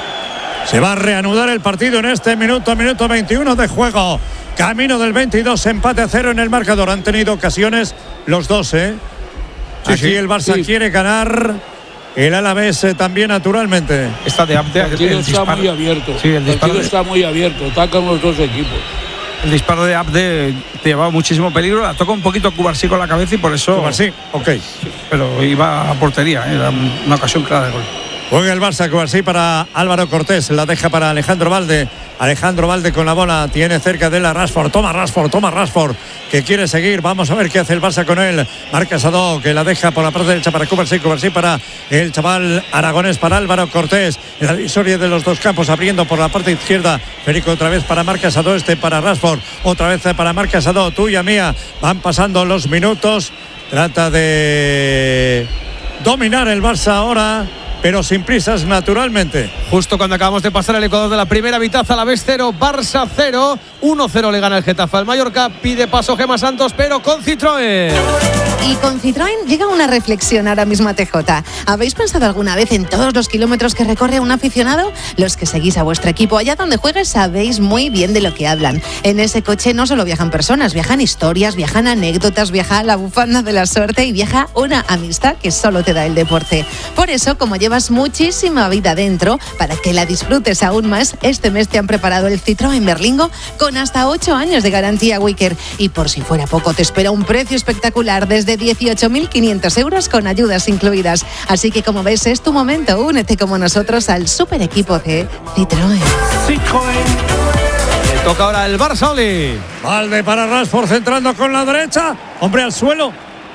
Se va a reanudar el partido en este minuto, minuto veintiuno de juego. Camino del veintidós, empate a cero en el marcador. Han tenido ocasiones los dos, ¿eh? Sí, Aquí sí, el Barça sí. quiere ganar. El Alavés eh, también, naturalmente. Está de Abde. El partido está muy abierto. Sí, el, el partido de... está muy abierto. Atacan los dos equipos. El disparo de Abde te llevaba muchísimo peligro. La toca un poquito Cubarsí con la cabeza y por eso. Cubarsí, ok. Pero iba a portería. Era una ocasión clara de gol. Juega el Barça, Cubarsí para Álvaro Cortés. La deja para Alejandro Valde. Alejandro Valde con la bola, tiene cerca de la Rashford, toma Rashford, toma Rashford, que quiere seguir, vamos a ver qué hace el Barça con él. Marca Sadó, que la deja por la parte derecha para Cubarsí, Cubarsí para el chaval aragonés, para Álvaro Cortés, la divisoria de los dos campos, abriendo por la parte izquierda, Federico otra vez para Marca Sadó, este para Rashford, otra vez para Marca Sadó, tuya mía, van pasando los minutos, trata de dominar el Barça ahora, pero sin prisas, naturalmente. Justo cuando acabamos de pasar el Ecuador de la primera mitad, Alavés cero, Barça cero, uno cero le gana el Getafe al Mallorca, pide paso Gemma Santos, pero con Citroën. Y con Citroën llega una reflexión ahora mismo a T J. ¿Habéis pensado alguna vez en todos los kilómetros que recorre un aficionado? Los que seguís a vuestro equipo, allá donde juegues, sabéis muy bien de lo que hablan. En ese coche no solo viajan personas, viajan historias, viajan anécdotas, viaja la bufanda de la suerte y viaja una amistad que solo te da el deporte. Por eso, como llevas muchísima vida dentro, para que la disfrutes aún más, este mes te han preparado el Citroën Berlingo con hasta ocho años de garantía Wicker. Y por si fuera poco, te espera un precio espectacular desde dieciocho mil quinientos euros con ayudas incluidas. Así que, como ves, es tu momento. Únete como nosotros al super equipo de Citroën. Citroën. Le toca ahora el Barça, Oli. Valde para Rashford, centrando con la derecha. Hombre al suelo.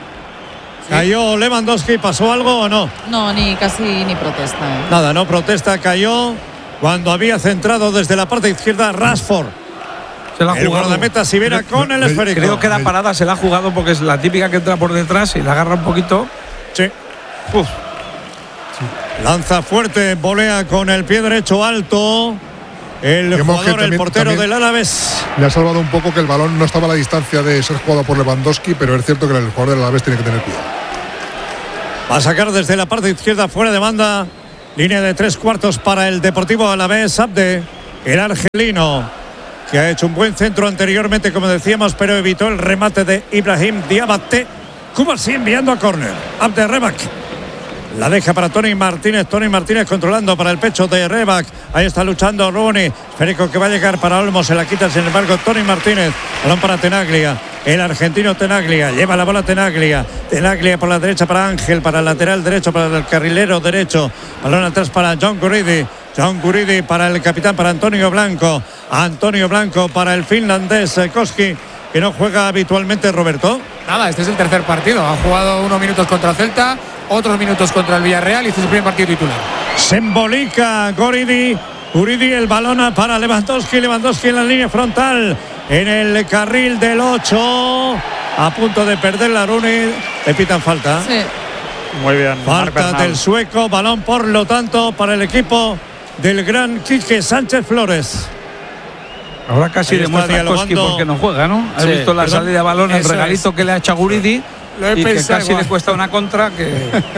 Sí. ¿Cayó Lewandowski? ¿Pasó algo o no? No, ni casi ni protesta. ¿eh? Nada, no protesta. Cayó cuando había centrado desde la parte izquierda Rashford. Se la ha el jugado. guardameta Sivera con el esférico. Creo que la parada se la ha jugado porque es la típica que entra por detrás y la agarra un poquito. Sí. Uf. Lanza fuerte, volea con el pie derecho alto. El Digamos jugador, que también- el portero también del Alavés. Le ha salvado un poco que el balón no estaba a la distancia de ser jugado por Lewandowski, pero es cierto que el jugador del Alavés tiene que tener cuidado. Va a sacar desde la parte izquierda fuera de banda. Línea de tres cuartos para el Deportivo Alavés. Abde, el argelino, que ha hecho un buen centro anteriormente, como decíamos, pero evitó el remate de Ibrahim Diabate. Kubasi enviando a córner. Abde Rebak. La deja para Tony Martínez. Tony Martínez controlando para el pecho de Rebak. Ahí está luchando Rooney. Esférico que va a llegar para Olmo. Se la quita, sin embargo, Tony Martínez. Balón para Tenaglia. El argentino Tenaglia. Lleva la bola Tenaglia. Tenaglia por la derecha para Ángel. Para el lateral derecho, para el carrilero derecho. Balón atrás para John Guridi. John Guridi para el capitán, para Antonio Blanco. Antonio Blanco para el finlandés Koski, que no juega habitualmente, Roberto. Nada, este es el tercer partido. Ha jugado unos minutos contra Celta, otros minutos contra el Villarreal y este es el primer partido titular. Se embolica Guridi. Guridi, el balón para Lewandowski. Lewandowski en la línea frontal. En el carril del ocho. A punto de perder la Rooney. Le pitan falta. Sí. Muy bien. Marc Falta Bernal. del sueco. Balón, por lo tanto, para el equipo del gran Quique Sánchez Flores. Ahora casi Ahí está demuestra Koski dialogando. porque no juega, ¿no? Has Sí. visto la Perdón. salida de balón, el Eso regalito es. que le ha hecho a Guridi Lo he y que pensado casi igual. le cuesta una contra que…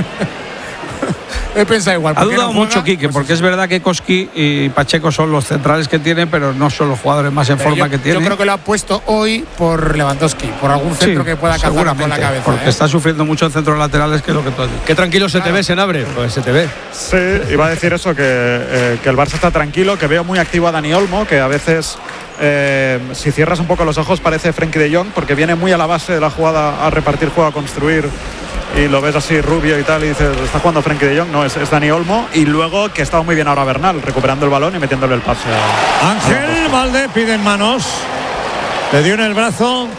He pensado igual. Ha ¿por qué dudado no juega? mucho Quique, porque es verdad que Koski y Pacheco son los centrales que tiene, pero no son los jugadores más en Pero forma yo, que tiene. yo creo que lo ha puesto hoy por Lewandowski, por algún centro Sí, que pueda cazar con la seguramente, cabeza. porque ¿eh? está sufriendo mucho en centros laterales, que es lo que tú has dicho. Qué tranquilo se te ve, Senabre. Pues se te ve. Sí, iba a decir eso, que, eh, que el Barça está tranquilo, que veo muy activo a Dani Olmo, que a veces, eh, si cierras un poco los ojos, parece Frenkie de Jong, porque viene muy a la base de la jugada, a repartir juego, a construir, y lo ves así rubio y tal, y dices, está jugando Frenkie de Jong, no, es, es Dani Olmo, y luego que estaba muy bien ahora Bernal, recuperando el balón y metiéndole el pase a Ángel Valde pide en manos. Le dio en el brazo.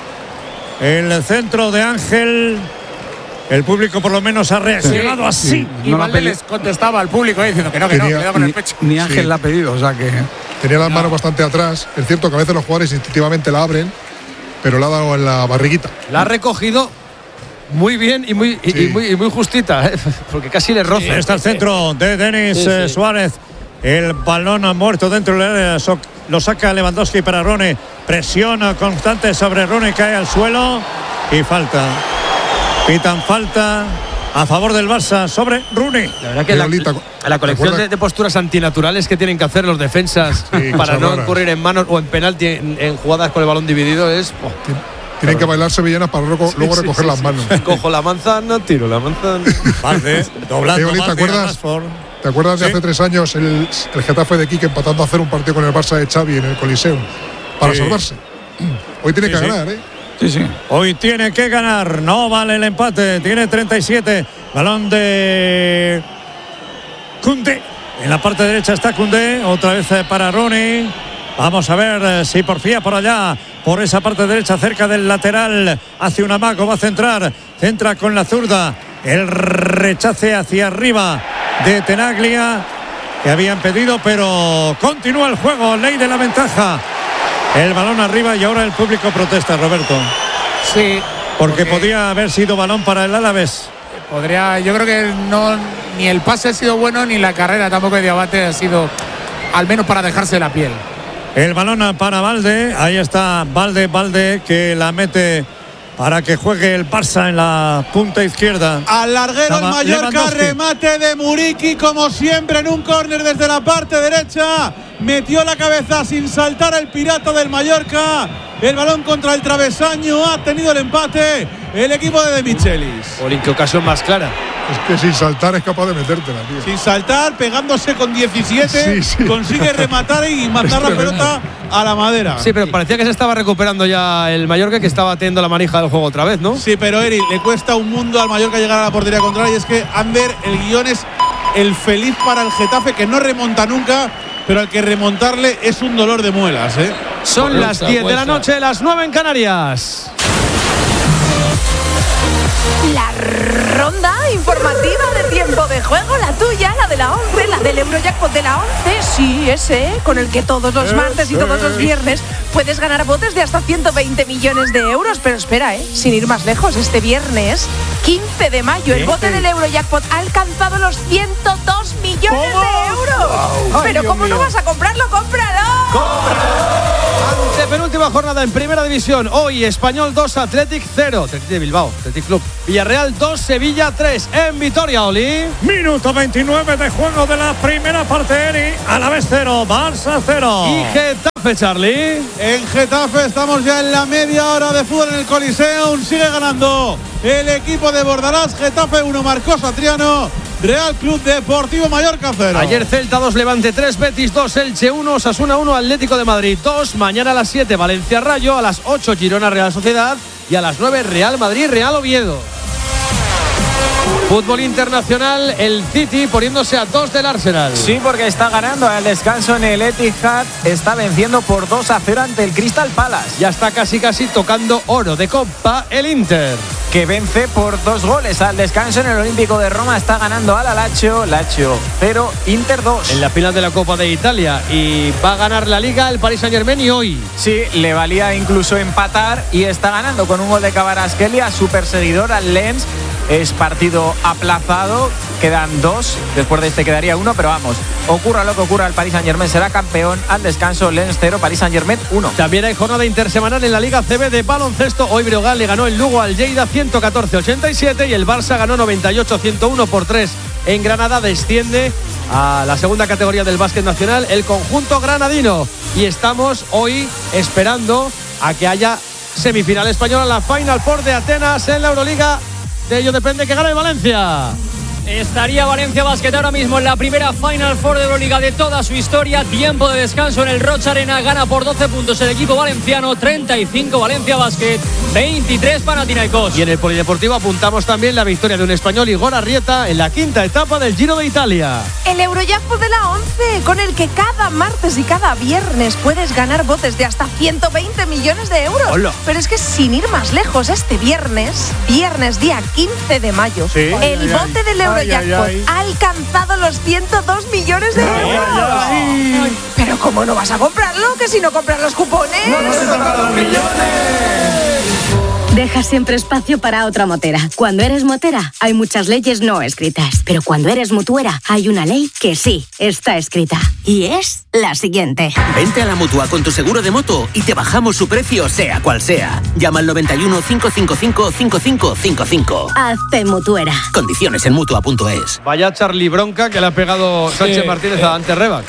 El centro de Ángel. El público por lo menos ha reaccionado así. Sí. Y No la Valde peli- les contestaba al público eh, diciendo que no, que no, Tenía- que no con el Ni, pecho. ni Ángel Sí. la ha pedido, o sea que… Tenía las manos bastante atrás. Es cierto que a veces los jugadores instintivamente la abren, pero la ha dado en la barriguita. La ha recogido muy bien y muy, y- Sí. y muy, y muy justita, ¿eh? Porque casi le roza. Y está el centro de Denis Sí, sí. eh, Suárez. El balón ha muerto dentro del área. So- Lo saca Lewandowski para Rooney. Presión constante sobre Rooney. Cae al suelo. Y falta. Pitan falta a favor del Barça sobre Rooney. La verdad que la, Violita, la colección ¿te de, de posturas antinaturales que tienen que hacer los defensas Sí, para cosas no raras. incurrir en manos o en penalti en, en jugadas con el balón dividido es… oh, Tienen que bailar sevillanas para luego, luego sí, recoger sí, las sí. manos. cojo la manzana, tiro la manzana. Valde, doblando. Violita, ¿te Valde a acuerdas? Rashford. ¿Te acuerdas de Sí. hace tres años el, el Getafe de Quique empatando a hacer un partido con el Barça de Xavi en el Coliseum para Sí. salvarse? Hoy tiene Sí, que sí. ganar, ¿eh? Sí, sí. Hoy tiene que ganar, no vale el empate, tiene treinta y siete, balón de Koundé, en la parte derecha está Koundé, otra vez eh, para Rooney, vamos a ver eh, si porfía por allá, por esa parte derecha cerca del lateral, hace un amago, va a centrar, centra con la zurda, el rechace hacia arriba de Tenaglia, que habían pedido, pero continúa el juego, ley de la ventaja. El balón arriba y ahora el público protesta, Roberto. Sí. Porque, podía haber sido balón para el Alavés. Podría, yo creo que no, ni el pase ha sido bueno, ni la carrera tampoco de Diabate ha sido, al menos para dejarse la piel. El balón para Valde. Ahí está Valde, Valde que la mete para que juegue el Barça en la punta izquierda. Al larguero el Estaba Mallorca, Lewandowski. remate de Muriqui, como siempre en un córner desde la parte derecha. Metió la cabeza sin saltar el pirata del Mallorca. El balón contra el travesaño, ha tenido el empate el equipo de De Michelis. Olin, qué ocasión más clara. Es que sin saltar es capaz de metértela, tío. Sin saltar, pegándose con diecisiete, Sí, sí. consigue rematar y mandar la tremendo. pelota a la madera. Sí, pero parecía que se estaba recuperando ya el Mallorca, que estaba teniendo la manija del juego otra vez, ¿no? Sí, pero Eri, le cuesta un mundo al Mallorca llegar a la portería contraria. Y es que Ander, el guión es el feliz para el Getafe, que no remonta nunca, pero al que remontarle es un dolor de muelas, ¿eh? Son las diez de la noche, las nueve en Canarias. La ronda informativa de tiempo de juego, la tuya, la de la once, la del Eurojackpot de la once, sí, ese, con el que todos los martes y todos los viernes puedes ganar botes de hasta ciento veinte millones de euros. Pero espera, ¿eh? Sin ir más lejos, este viernes, quince de mayo, el bote del Eurojackpot ha alcanzado los ciento dos millones de euros. Wow. Pero Ay, ¿cómo Dios no mío. vas a comprarlo? ¡Cómpralo! Penúltima jornada en Primera División. Hoy Español dos, Athletic cero. Athletic de Bilbao, Athletic Club. Villarreal dos, Sevilla tres. En Vitoria, Oli. Minuto veintinueve de juego de la primera parte, Eri. A la vez cero, Barça cero. Y Getafe, Charlie. En Getafe estamos ya en la media hora de fútbol en el Coliseum. Sigue ganando el equipo de Bordalás. Getafe uno, marcó Satriano. Real Club Deportivo Mallorca cero. Ayer Celta dos, Levante tres, Betis dos, Elche uno, Osasuna uno, Atlético de Madrid dos. Mañana a las siete, Valencia Rayo. A las ocho, Girona Real Sociedad. Y a las nueve, Real Madrid Real Oviedo. Fútbol internacional, el City poniéndose a dos del Arsenal. Sí, porque está ganando al descanso en el Etihad. Está venciendo por dos a cero ante el Crystal Palace. Ya está casi casi tocando oro de Copa el Inter, que vence por dos goles al descanso en el Olímpico de Roma. Está ganando al Lazio, Lazio cero, Inter dos. En la final de la Copa de Italia. Y va a ganar la Liga el Paris Saint-Germain y hoy. Sí, le valía incluso empatar y está ganando con un gol de Kvaratskhelia a su perseguidor, al Lens. Es partido aplazado, quedan dos, después de este quedaría uno, pero vamos, ocurra lo que ocurra, el Paris Saint-Germain será campeón. Al descanso, Lens cero, Paris Saint-Germain uno. También hay jornada intersemanal en la Liga C B de baloncesto. Hoy Breogán le ganó el Lugo al Lleida ciento catorce a ochenta y siete y el Barça ganó noventa y ocho a ciento uno por tres en Granada. Desciende a la segunda categoría del básquet nacional el conjunto granadino y estamos hoy esperando a que haya semifinal española, la Final Four de Atenas en la Euroliga. De ello depende que gane Valencia. Estaría Valencia Basket ahora mismo en la primera Final Four de Euroliga de toda su historia. Tiempo de descanso en el Rocha Arena. Gana por doce puntos el equipo valenciano. treinta y cinco Valencia Basket, veintitrés Panathinaikos. Y en el Polideportivo apuntamos también la victoria de un español, Igor Arrieta, en la quinta etapa del Giro de Italia. El Eurojackpot de la once, con el que cada martes y cada viernes puedes ganar botes de hasta ciento veinte millones de euros. Hola. Pero es que sin ir más lejos, este viernes, viernes día quince de mayo, Sí. el Ay, ay, bote ay. del Eurojackpot Ay, ay, ay. ha alcanzado los ciento dos millones de euros. ay, ay. Pero ¿cómo no vas a comprarlo? Que si no compras los cupones. No, no se tocan los millones. Deja siempre espacio para otra motera. Cuando eres motera, hay muchas leyes no escritas. Pero cuando eres mutuera, hay una ley que sí está escrita. Y es la siguiente. Vente a la Mutua con tu seguro de moto y te bajamos su precio sea cual sea. Llama al noventa y uno, cinco cinco cinco, cinco cinco cinco cinco. Hazte mutuera. Condiciones en mutua punto es. Vaya Charlie bronca que le ha pegado Sánchez Sí. Martínez a Dante Rebac.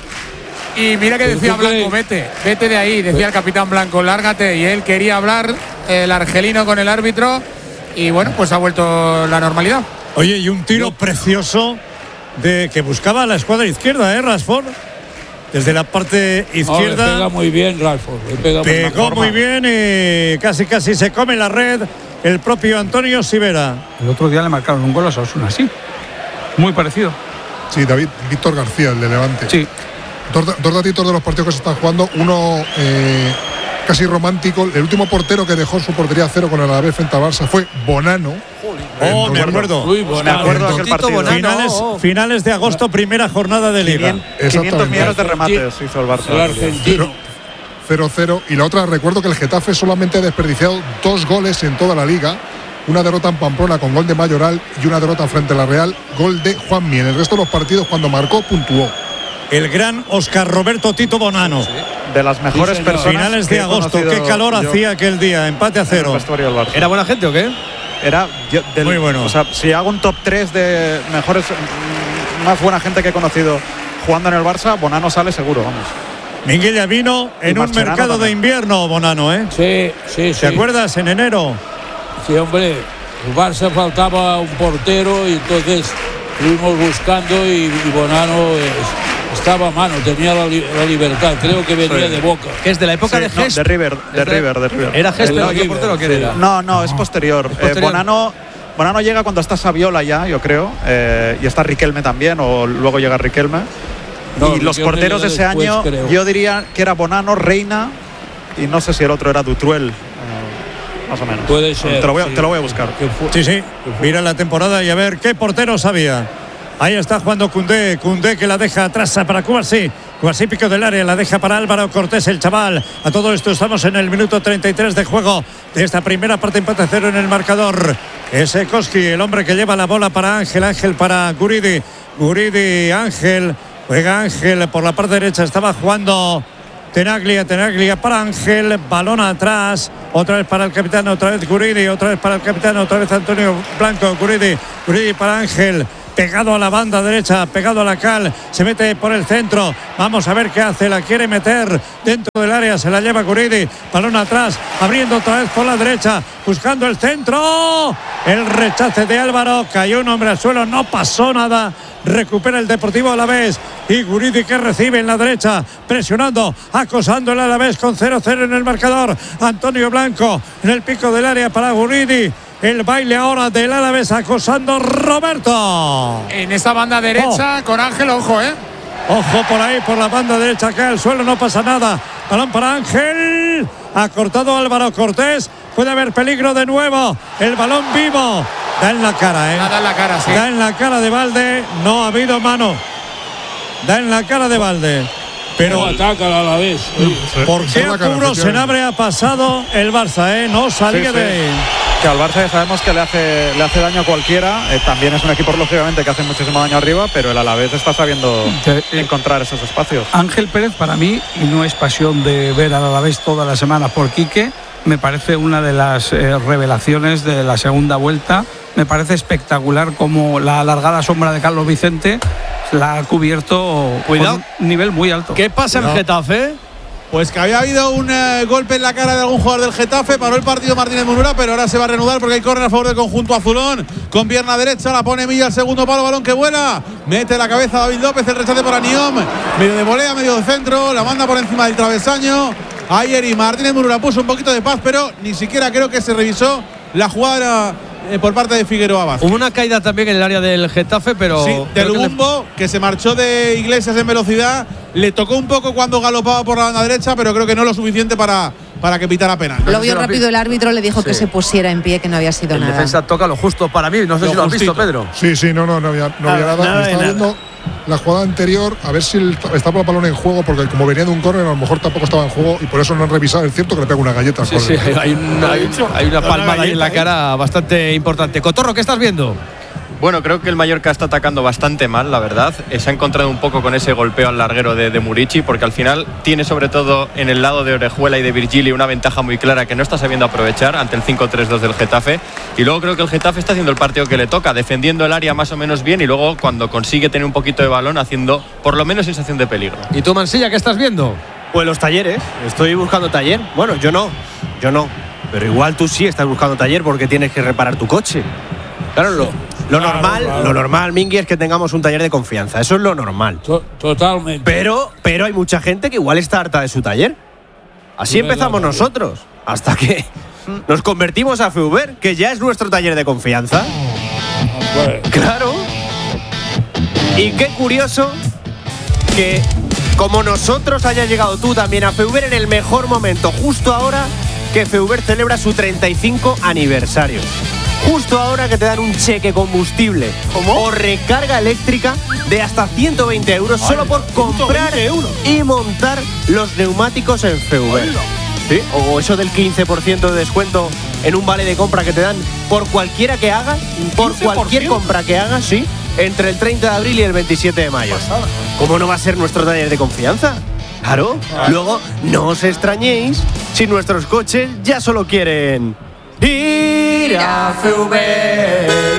Y mira que decía Blanco, vete, vete de ahí, decía el capitán Blanco, lárgate. Y él quería hablar, el argelino, con el árbitro. Y bueno, pues ha vuelto la normalidad. Oye, y un tiro precioso de que buscaba la escuadra izquierda, ¿eh, Rashford? Desde la parte izquierda. No, le pega muy bien, Rashford. Le pega muy bien. Pegó muy bien y casi casi se come la red el propio Antonio Sivera. El otro día le marcaron un gol a Osasuna, sí. Muy parecido. Sí, David, Víctor García, el de Levante. Sí. Dos, dos datitos de los partidos que se están jugando. Uno eh, casi romántico. El último portero que dejó su portería a cero con el Alavés frente a Barça fue Bonano. Oh, me acuerdo. Uy, Me Bonano. acuerdo de aquel partido. Finales, finales de agosto, primera jornada de Liga. quinientos millones de remates hizo el Barça. El argentino. cero cero. Y la otra, recuerdo que el Getafe solamente ha desperdiciado dos goles en toda la Liga. Una derrota en Pamplona con gol de Mayoral y una derrota frente a la Real, gol de Juanmi. En el resto de los partidos, cuando marcó, puntuó. El gran Óscar Roberto Tito Bonano. De las mejores Sí, señor. personas. Finales que de he agosto. conocido Qué calor yo hacía aquel día. Empate a en el cero. vestuario del Barça. ¿Era buena gente o qué? Era yo, del- Muy bueno. O sea, si hago un top tres de mejores, mm, más buena gente que he conocido jugando en el Barça, Bonano sale seguro, vamos. Minguella vino en un Mascherano mercado de también. invierno, Bonano, ¿eh? Sí, sí, sí. ¿Te acuerdas? En enero. Sí, hombre. El Barça faltaba un portero y entonces estuvimos buscando y, y Bonano es- estaba a mano, tenía la, li- la libertad. Creo que venía Sí. de Boca. Que es de la época Sí, de no, Gest. de River, de Es de- River, de River. ¿Era Gest El el River, portero o quién sí. era? No, no, es posterior. Es posterior. Eh, Bonano, Bonano llega cuando está Saviola ya, yo creo, eh, y está Riquelme también, o luego llega Riquelme. No, y los Riquelme porteros de ese llega después, año, creo. yo diría que era Bonano, Reina, y no sé si el otro era Dutruel. más o menos. Puede ser. Te lo voy a, sí. te lo voy a buscar. Sí, sí. Mira la temporada y a ver qué porteros había. Ahí está jugando Koundé. Koundé que la deja atrás para Cubarsí. Cubarsí pico del área, la deja para Álvaro Cortés, el chaval. A todo esto estamos en el minuto treinta y tres de juego de esta primera parte, empate cero en el marcador. Es Koski, el hombre que lleva la bola para Ángel. Ángel para Guridi. Guridi, Ángel. Juega Ángel por la parte derecha. Estaba jugando Tenaglia, Tenaglia para Ángel. Balón atrás. Otra vez para el capitán, otra vez Guridi. Otra vez para el capitán, otra vez Antonio Blanco. Guridi, Guridi para Ángel. Pegado a la banda derecha, pegado a la cal, se mete por el centro. Vamos a ver qué hace, la quiere meter dentro del área, se la lleva Guridi. Balón atrás, abriendo otra vez por la derecha, buscando el centro. El rechace de Álvaro, cayó un hombre al suelo, no pasó nada. Recupera el Deportivo Alavés y Guridi que recibe en la derecha, presionando, acosando el Alavés con cero cero en el marcador. Antonio Blanco en el pico del área para Guridi. El baile ahora del Alavés acosando Roberto. En esa banda derecha oh. con Ángel, ojo, ¿eh? Ojo por ahí, por la banda derecha, cae al suelo, no pasa nada. Balón para Ángel. Ha cortado Álvaro Cortés. Puede haber peligro de nuevo. El balón vivo. Da en la cara, ¿eh? Da en la cara, sí. Da en la cara de Valde. No ha habido mano. Da en la cara de Valde. Pero no ataca a la vez. ¿Por qué a Puro Senabre ha pasado el Barça, eh? No salía sí, sí. de ahí. Que al Barça ya sabemos que le hace, le hace daño a cualquiera. Eh, también es un equipo, lógicamente, que hace muchísimo daño arriba, pero el Alavés está sabiendo eh, encontrar esos espacios. Ángel Pérez, para mí, y no es pasión de ver al Alavés todas las semanas por Quique, me parece una de las eh, revelaciones de la segunda vuelta. Me parece espectacular como la alargada sombra de Carlos Vicente la ha cubierto. Cuidado, un nivel muy alto. ¿Qué pasa en Getafe? Pues que había habido un eh, golpe en la cara de algún jugador del Getafe, paró el partido Martínez Munura, pero ahora se va a reanudar porque hay córner a favor del conjunto azulón, con pierna derecha, la pone Milla al segundo palo, balón que vuela, mete la cabeza David López, el rechace para Niom, medio de volea, medio de centro, la manda por encima del travesaño. Ayer y Martínez Munura puso un poquito de paz, pero ni siquiera creo que se revisó la jugada eh, por parte de Figueroa Vázquez. Hubo una caída también en el área del Getafe, pero sí, del Lubumbo, que, le... que se marchó de Iglesias en velocidad. Le tocó un poco cuando galopaba por la banda derecha, pero creo que no lo suficiente para, para que pitara penal. Lo vio rápido el árbitro, le dijo sí. que se pusiera en pie, que no había sido el nada. El defensa toca lo justo para mí, no sé lo si lo has visto, Pedro. Sí, sí, no, no, no había, no había nada. nada, nada estaba viendo la jugada anterior, a ver si el, estaba el balón en juego, porque como venía de un córner, a lo mejor tampoco estaba en juego y por eso no han revisado. Es cierto que le pega una galleta. Sí, sí, hay una, hay, hay una palmada ahí en la cara bastante importante. Cotorro, ¿qué estás viendo? Bueno, creo que el Mallorca está atacando bastante mal, la verdad. Se ha encontrado un poco con ese golpeo al larguero de, de Murici, porque al final tiene sobre todo en el lado de Orejuela y de Virgili una ventaja muy clara que no está sabiendo aprovechar ante el cinco tres dos del Getafe. Y luego creo que el Getafe está haciendo el partido que le toca, defendiendo el área más o menos bien y luego cuando consigue tener un poquito de balón haciendo por lo menos sensación de peligro. ¿Y tú, Mansilla, qué estás viendo? Pues los talleres. Estoy buscando taller. Bueno, yo no. Yo no. Pero igual tú sí estás buscando taller porque tienes que reparar tu coche. Claro, lo, lo claro, normal, claro. lo normal, Mingui, es que tengamos un taller de confianza. Eso es lo normal. Totalmente. Pero, pero hay mucha gente que igual está harta de su taller. Así empezamos nosotros. Hasta que nos convertimos a Feuber, que ya es nuestro taller de confianza. Claro. Y qué curioso que, como nosotros, hayas llegado tú también a Feuber en el mejor momento, justo ahora que Feuber celebra su treinta y cinco aniversario. Justo ahora que te dan un cheque combustible ¿Cómo? o recarga eléctrica de hasta ciento veinte euros Ay, solo por comprar y montar los neumáticos en Feuber. ¿Sí? O eso del quince por ciento de descuento en un vale de compra que te dan por cualquiera que hagas, por cualquier compra que hagas, sí, entre el treinta de abril y el veintisiete de mayo. ¿Cómo no va a ser nuestro taller de confianza? Claro. Claro. Luego, no os extrañéis si nuestros coches ya solo quieren ir a Feuber.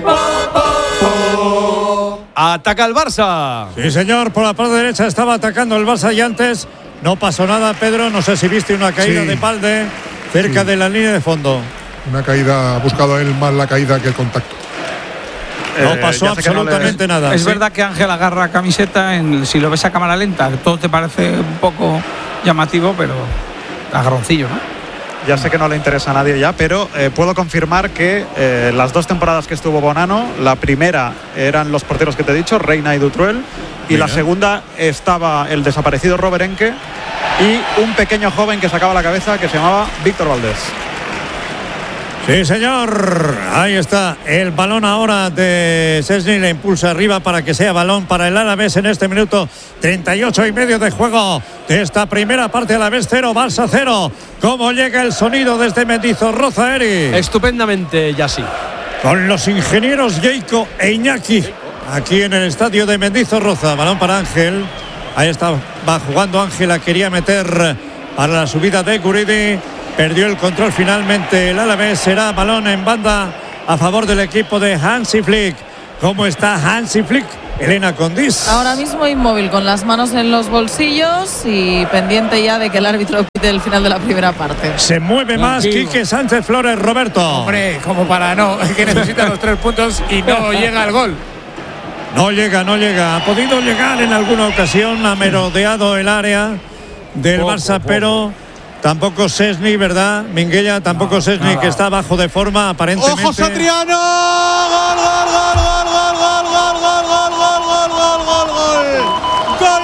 Ataca el Barça. Sí, señor, por la parte derecha estaba atacando el Barça y antes no pasó nada, Pedro. No sé si viste una caída sí. de Valde cerca sí. de la línea de fondo. Una caída, ha buscado él más la caída que el contacto. No eh, pasó absolutamente no le... nada. Es ¿sí? verdad que Ángel agarra camiseta, en, si lo ves a cámara lenta, todo te parece un poco llamativo, pero agarroncillo, ¿no? Ya sé que no le interesa a nadie ya, pero eh, puedo confirmar que eh, las dos temporadas que estuvo Bonano, la primera eran los porteros que te he dicho, Reina y Dutruel, y Mira. la segunda estaba el desaparecido Robert Enke y un pequeño joven que sacaba la cabeza que se llamaba Víctor Valdés. Sí, señor. Ahí está el balón ahora de Szczęsny. Le impulsa arriba para que sea balón para el Alavés en este minuto. treinta y ocho y medio de juego de esta primera parte. Alavés cero, Barça cero. ¿Cómo llega el sonido desde Mendizorroza, Eri? Estupendamente, ya sí. Con los ingenieros Jaco e Iñaki. Aquí en el estadio de Mendizorroza. Balón para Ángel. Ahí está, va jugando Ángel. La quería meter para la subida de Guridi. Perdió el control finalmente el Alavés. Será balón en banda a favor del equipo de Hansi Flick. ¿Cómo está Hansi Flick? Elena Condis. Ahora mismo inmóvil, con las manos en los bolsillos y pendiente ya de que el árbitro pite el final de la primera parte. Se mueve más Quique Sánchez Flores, Roberto. Hombre, como para no, que necesita los tres puntos y no llega al gol. No llega, no llega. Ha podido llegar en alguna ocasión, ha merodeado el área del poco, Barça, poco. Pero tampoco Szczęsny, ¿verdad? Minguella, tampoco Szczęsny, no, que está bajo de forma aparentemente. ¡Ojo, Satriano! ¡Gol, gol, gol, gol, gol, gol, gol, gol, gol, gol, gol, gol, gol, gol! ¡Gol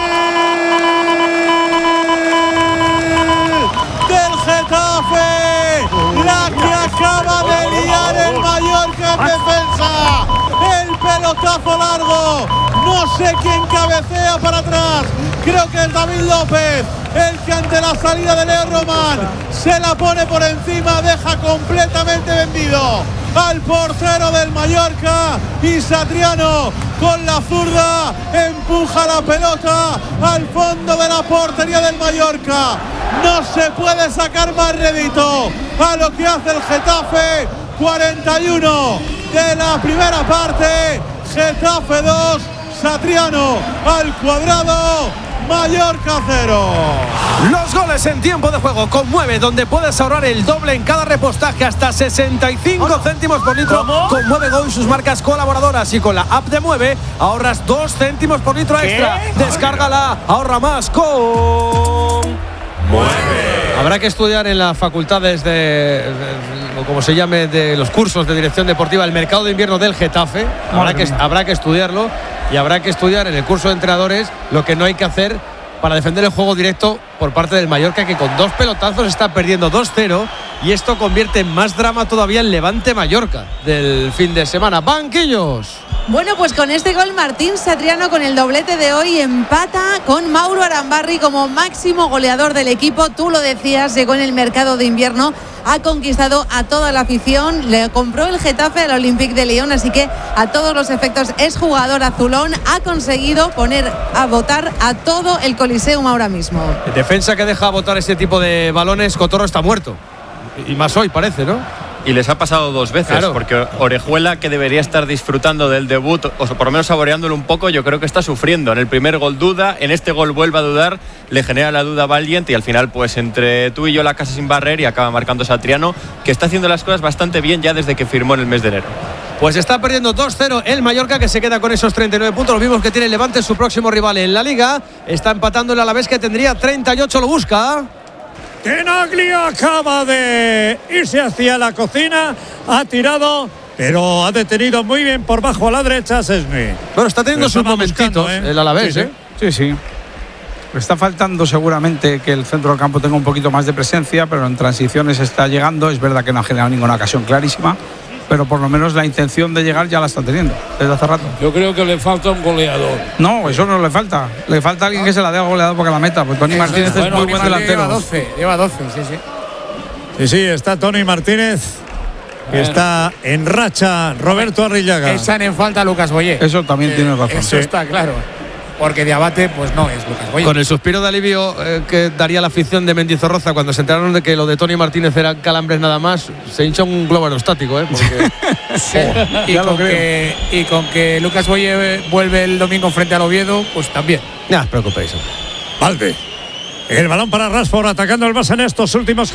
del Getafe! La que acaba de liar el Mallorca en defensa. El pelotazo largo. No sé quién cabecea para atrás. Creo que es David López el que ante la salida de Leo Román se la pone por encima, deja completamente vendido al portero del Mallorca, y Satriano con la zurda empuja la pelota al fondo de la portería del Mallorca. No se puede sacar más rédito a lo que hace el Getafe. cuarenta y uno de la primera parte, Getafe dos, Satriano al cuadrado. Mallorca cero. Los goles en tiempo de juego conmueve, donde puedes ahorrar el doble en cada repostaje, hasta sesenta y cinco céntimos por litro. ¿Cómo? Con Mueve Go y sus marcas colaboradoras, y con la app de Mueve ahorras dos céntimos por litro extra. ¿Qué? Descárgala, ahorra más con Mueve. Habrá que estudiar en las facultades de, de, o como se llame, de los cursos de dirección deportiva, el mercado de invierno del Getafe. Habrá que, habrá que estudiarlo. Y habrá que estudiar en el curso de entrenadores lo que no hay que hacer para defender el juego directo por parte del Mallorca, que con dos pelotazos está perdiendo dos cero, y esto convierte en más drama todavía el Levante Mallorca del fin de semana. ¡Banquillos! Bueno, pues con este gol Martín Satriano, con el doblete de hoy, empata con Mauro Arambarri como máximo goleador del equipo. Tú lo decías, llegó en el mercado de invierno, ha conquistado a toda la afición, le compró el Getafe al Olympique de Lyon, así que a todos los efectos es jugador azulón. Ha conseguido poner a votar a todo el Coliseum ahora mismo. El defensa que deja votar este tipo de balones, Cotorro, está muerto. Y más hoy parece, ¿no? Y les ha pasado dos veces, claro, porque Orejuela, que debería estar disfrutando del debut, o por lo menos saboreándolo un poco, yo creo que está sufriendo. En el primer gol duda, en este gol vuelve a dudar, le genera la duda Valiant, y al final, pues entre tú y yo la casa sin barrer, y acaba marcando Satriano, que está haciendo las cosas bastante bien ya desde que firmó en el mes de enero. Pues está perdiendo dos cero el Mallorca, que se queda con esos treinta y nueve puntos, los mismos que tiene el Levante, su próximo rival en la Liga. Está empatando el Alavés, que tendría treinta y ocho, lo busca. Tenaglia acaba de irse hacia la cocina, ha tirado, pero ha detenido muy bien por bajo a la derecha Szczęsny. Bueno, está teniendo sus momentitos, ¿eh? El Alavés, sí, ¿eh? Sí, sí. Le está faltando seguramente que el centro del campo tenga un poquito más de presencia, pero en transiciones está llegando. Es verdad que no ha generado ninguna ocasión clarísima, pero por lo menos la intención de llegar ya la está teniendo desde hace rato. Yo creo que le falta un goleador. No, eso no le falta. Le falta alguien que se la dé al goleador porque la meta. Pues Tony Martínez bueno, es muy buen delantero. Lleva doce, lleva doce, sí, sí. Sí, sí, está Tony Martínez, que bueno, está en racha. Roberto Arrillaga. Echan en falta a Lucas Boyé. Eso también eh, tiene razón. Eso sí, está claro. Porque de abate, pues no es Lucas Boyé. Con el suspiro de alivio eh, que daría la afición de Mendizorroza cuando se enteraron de que lo de Tony Martínez eran calambres nada más, se hincha un globo aerostático, ¿eh? Porque, sí, oh, y, con que, y con que Lucas Boyé vuelve el domingo frente al Oviedo, pues también. No os preocupéis. Valde. El balón para Rashford, atacando el Barça en estos últimos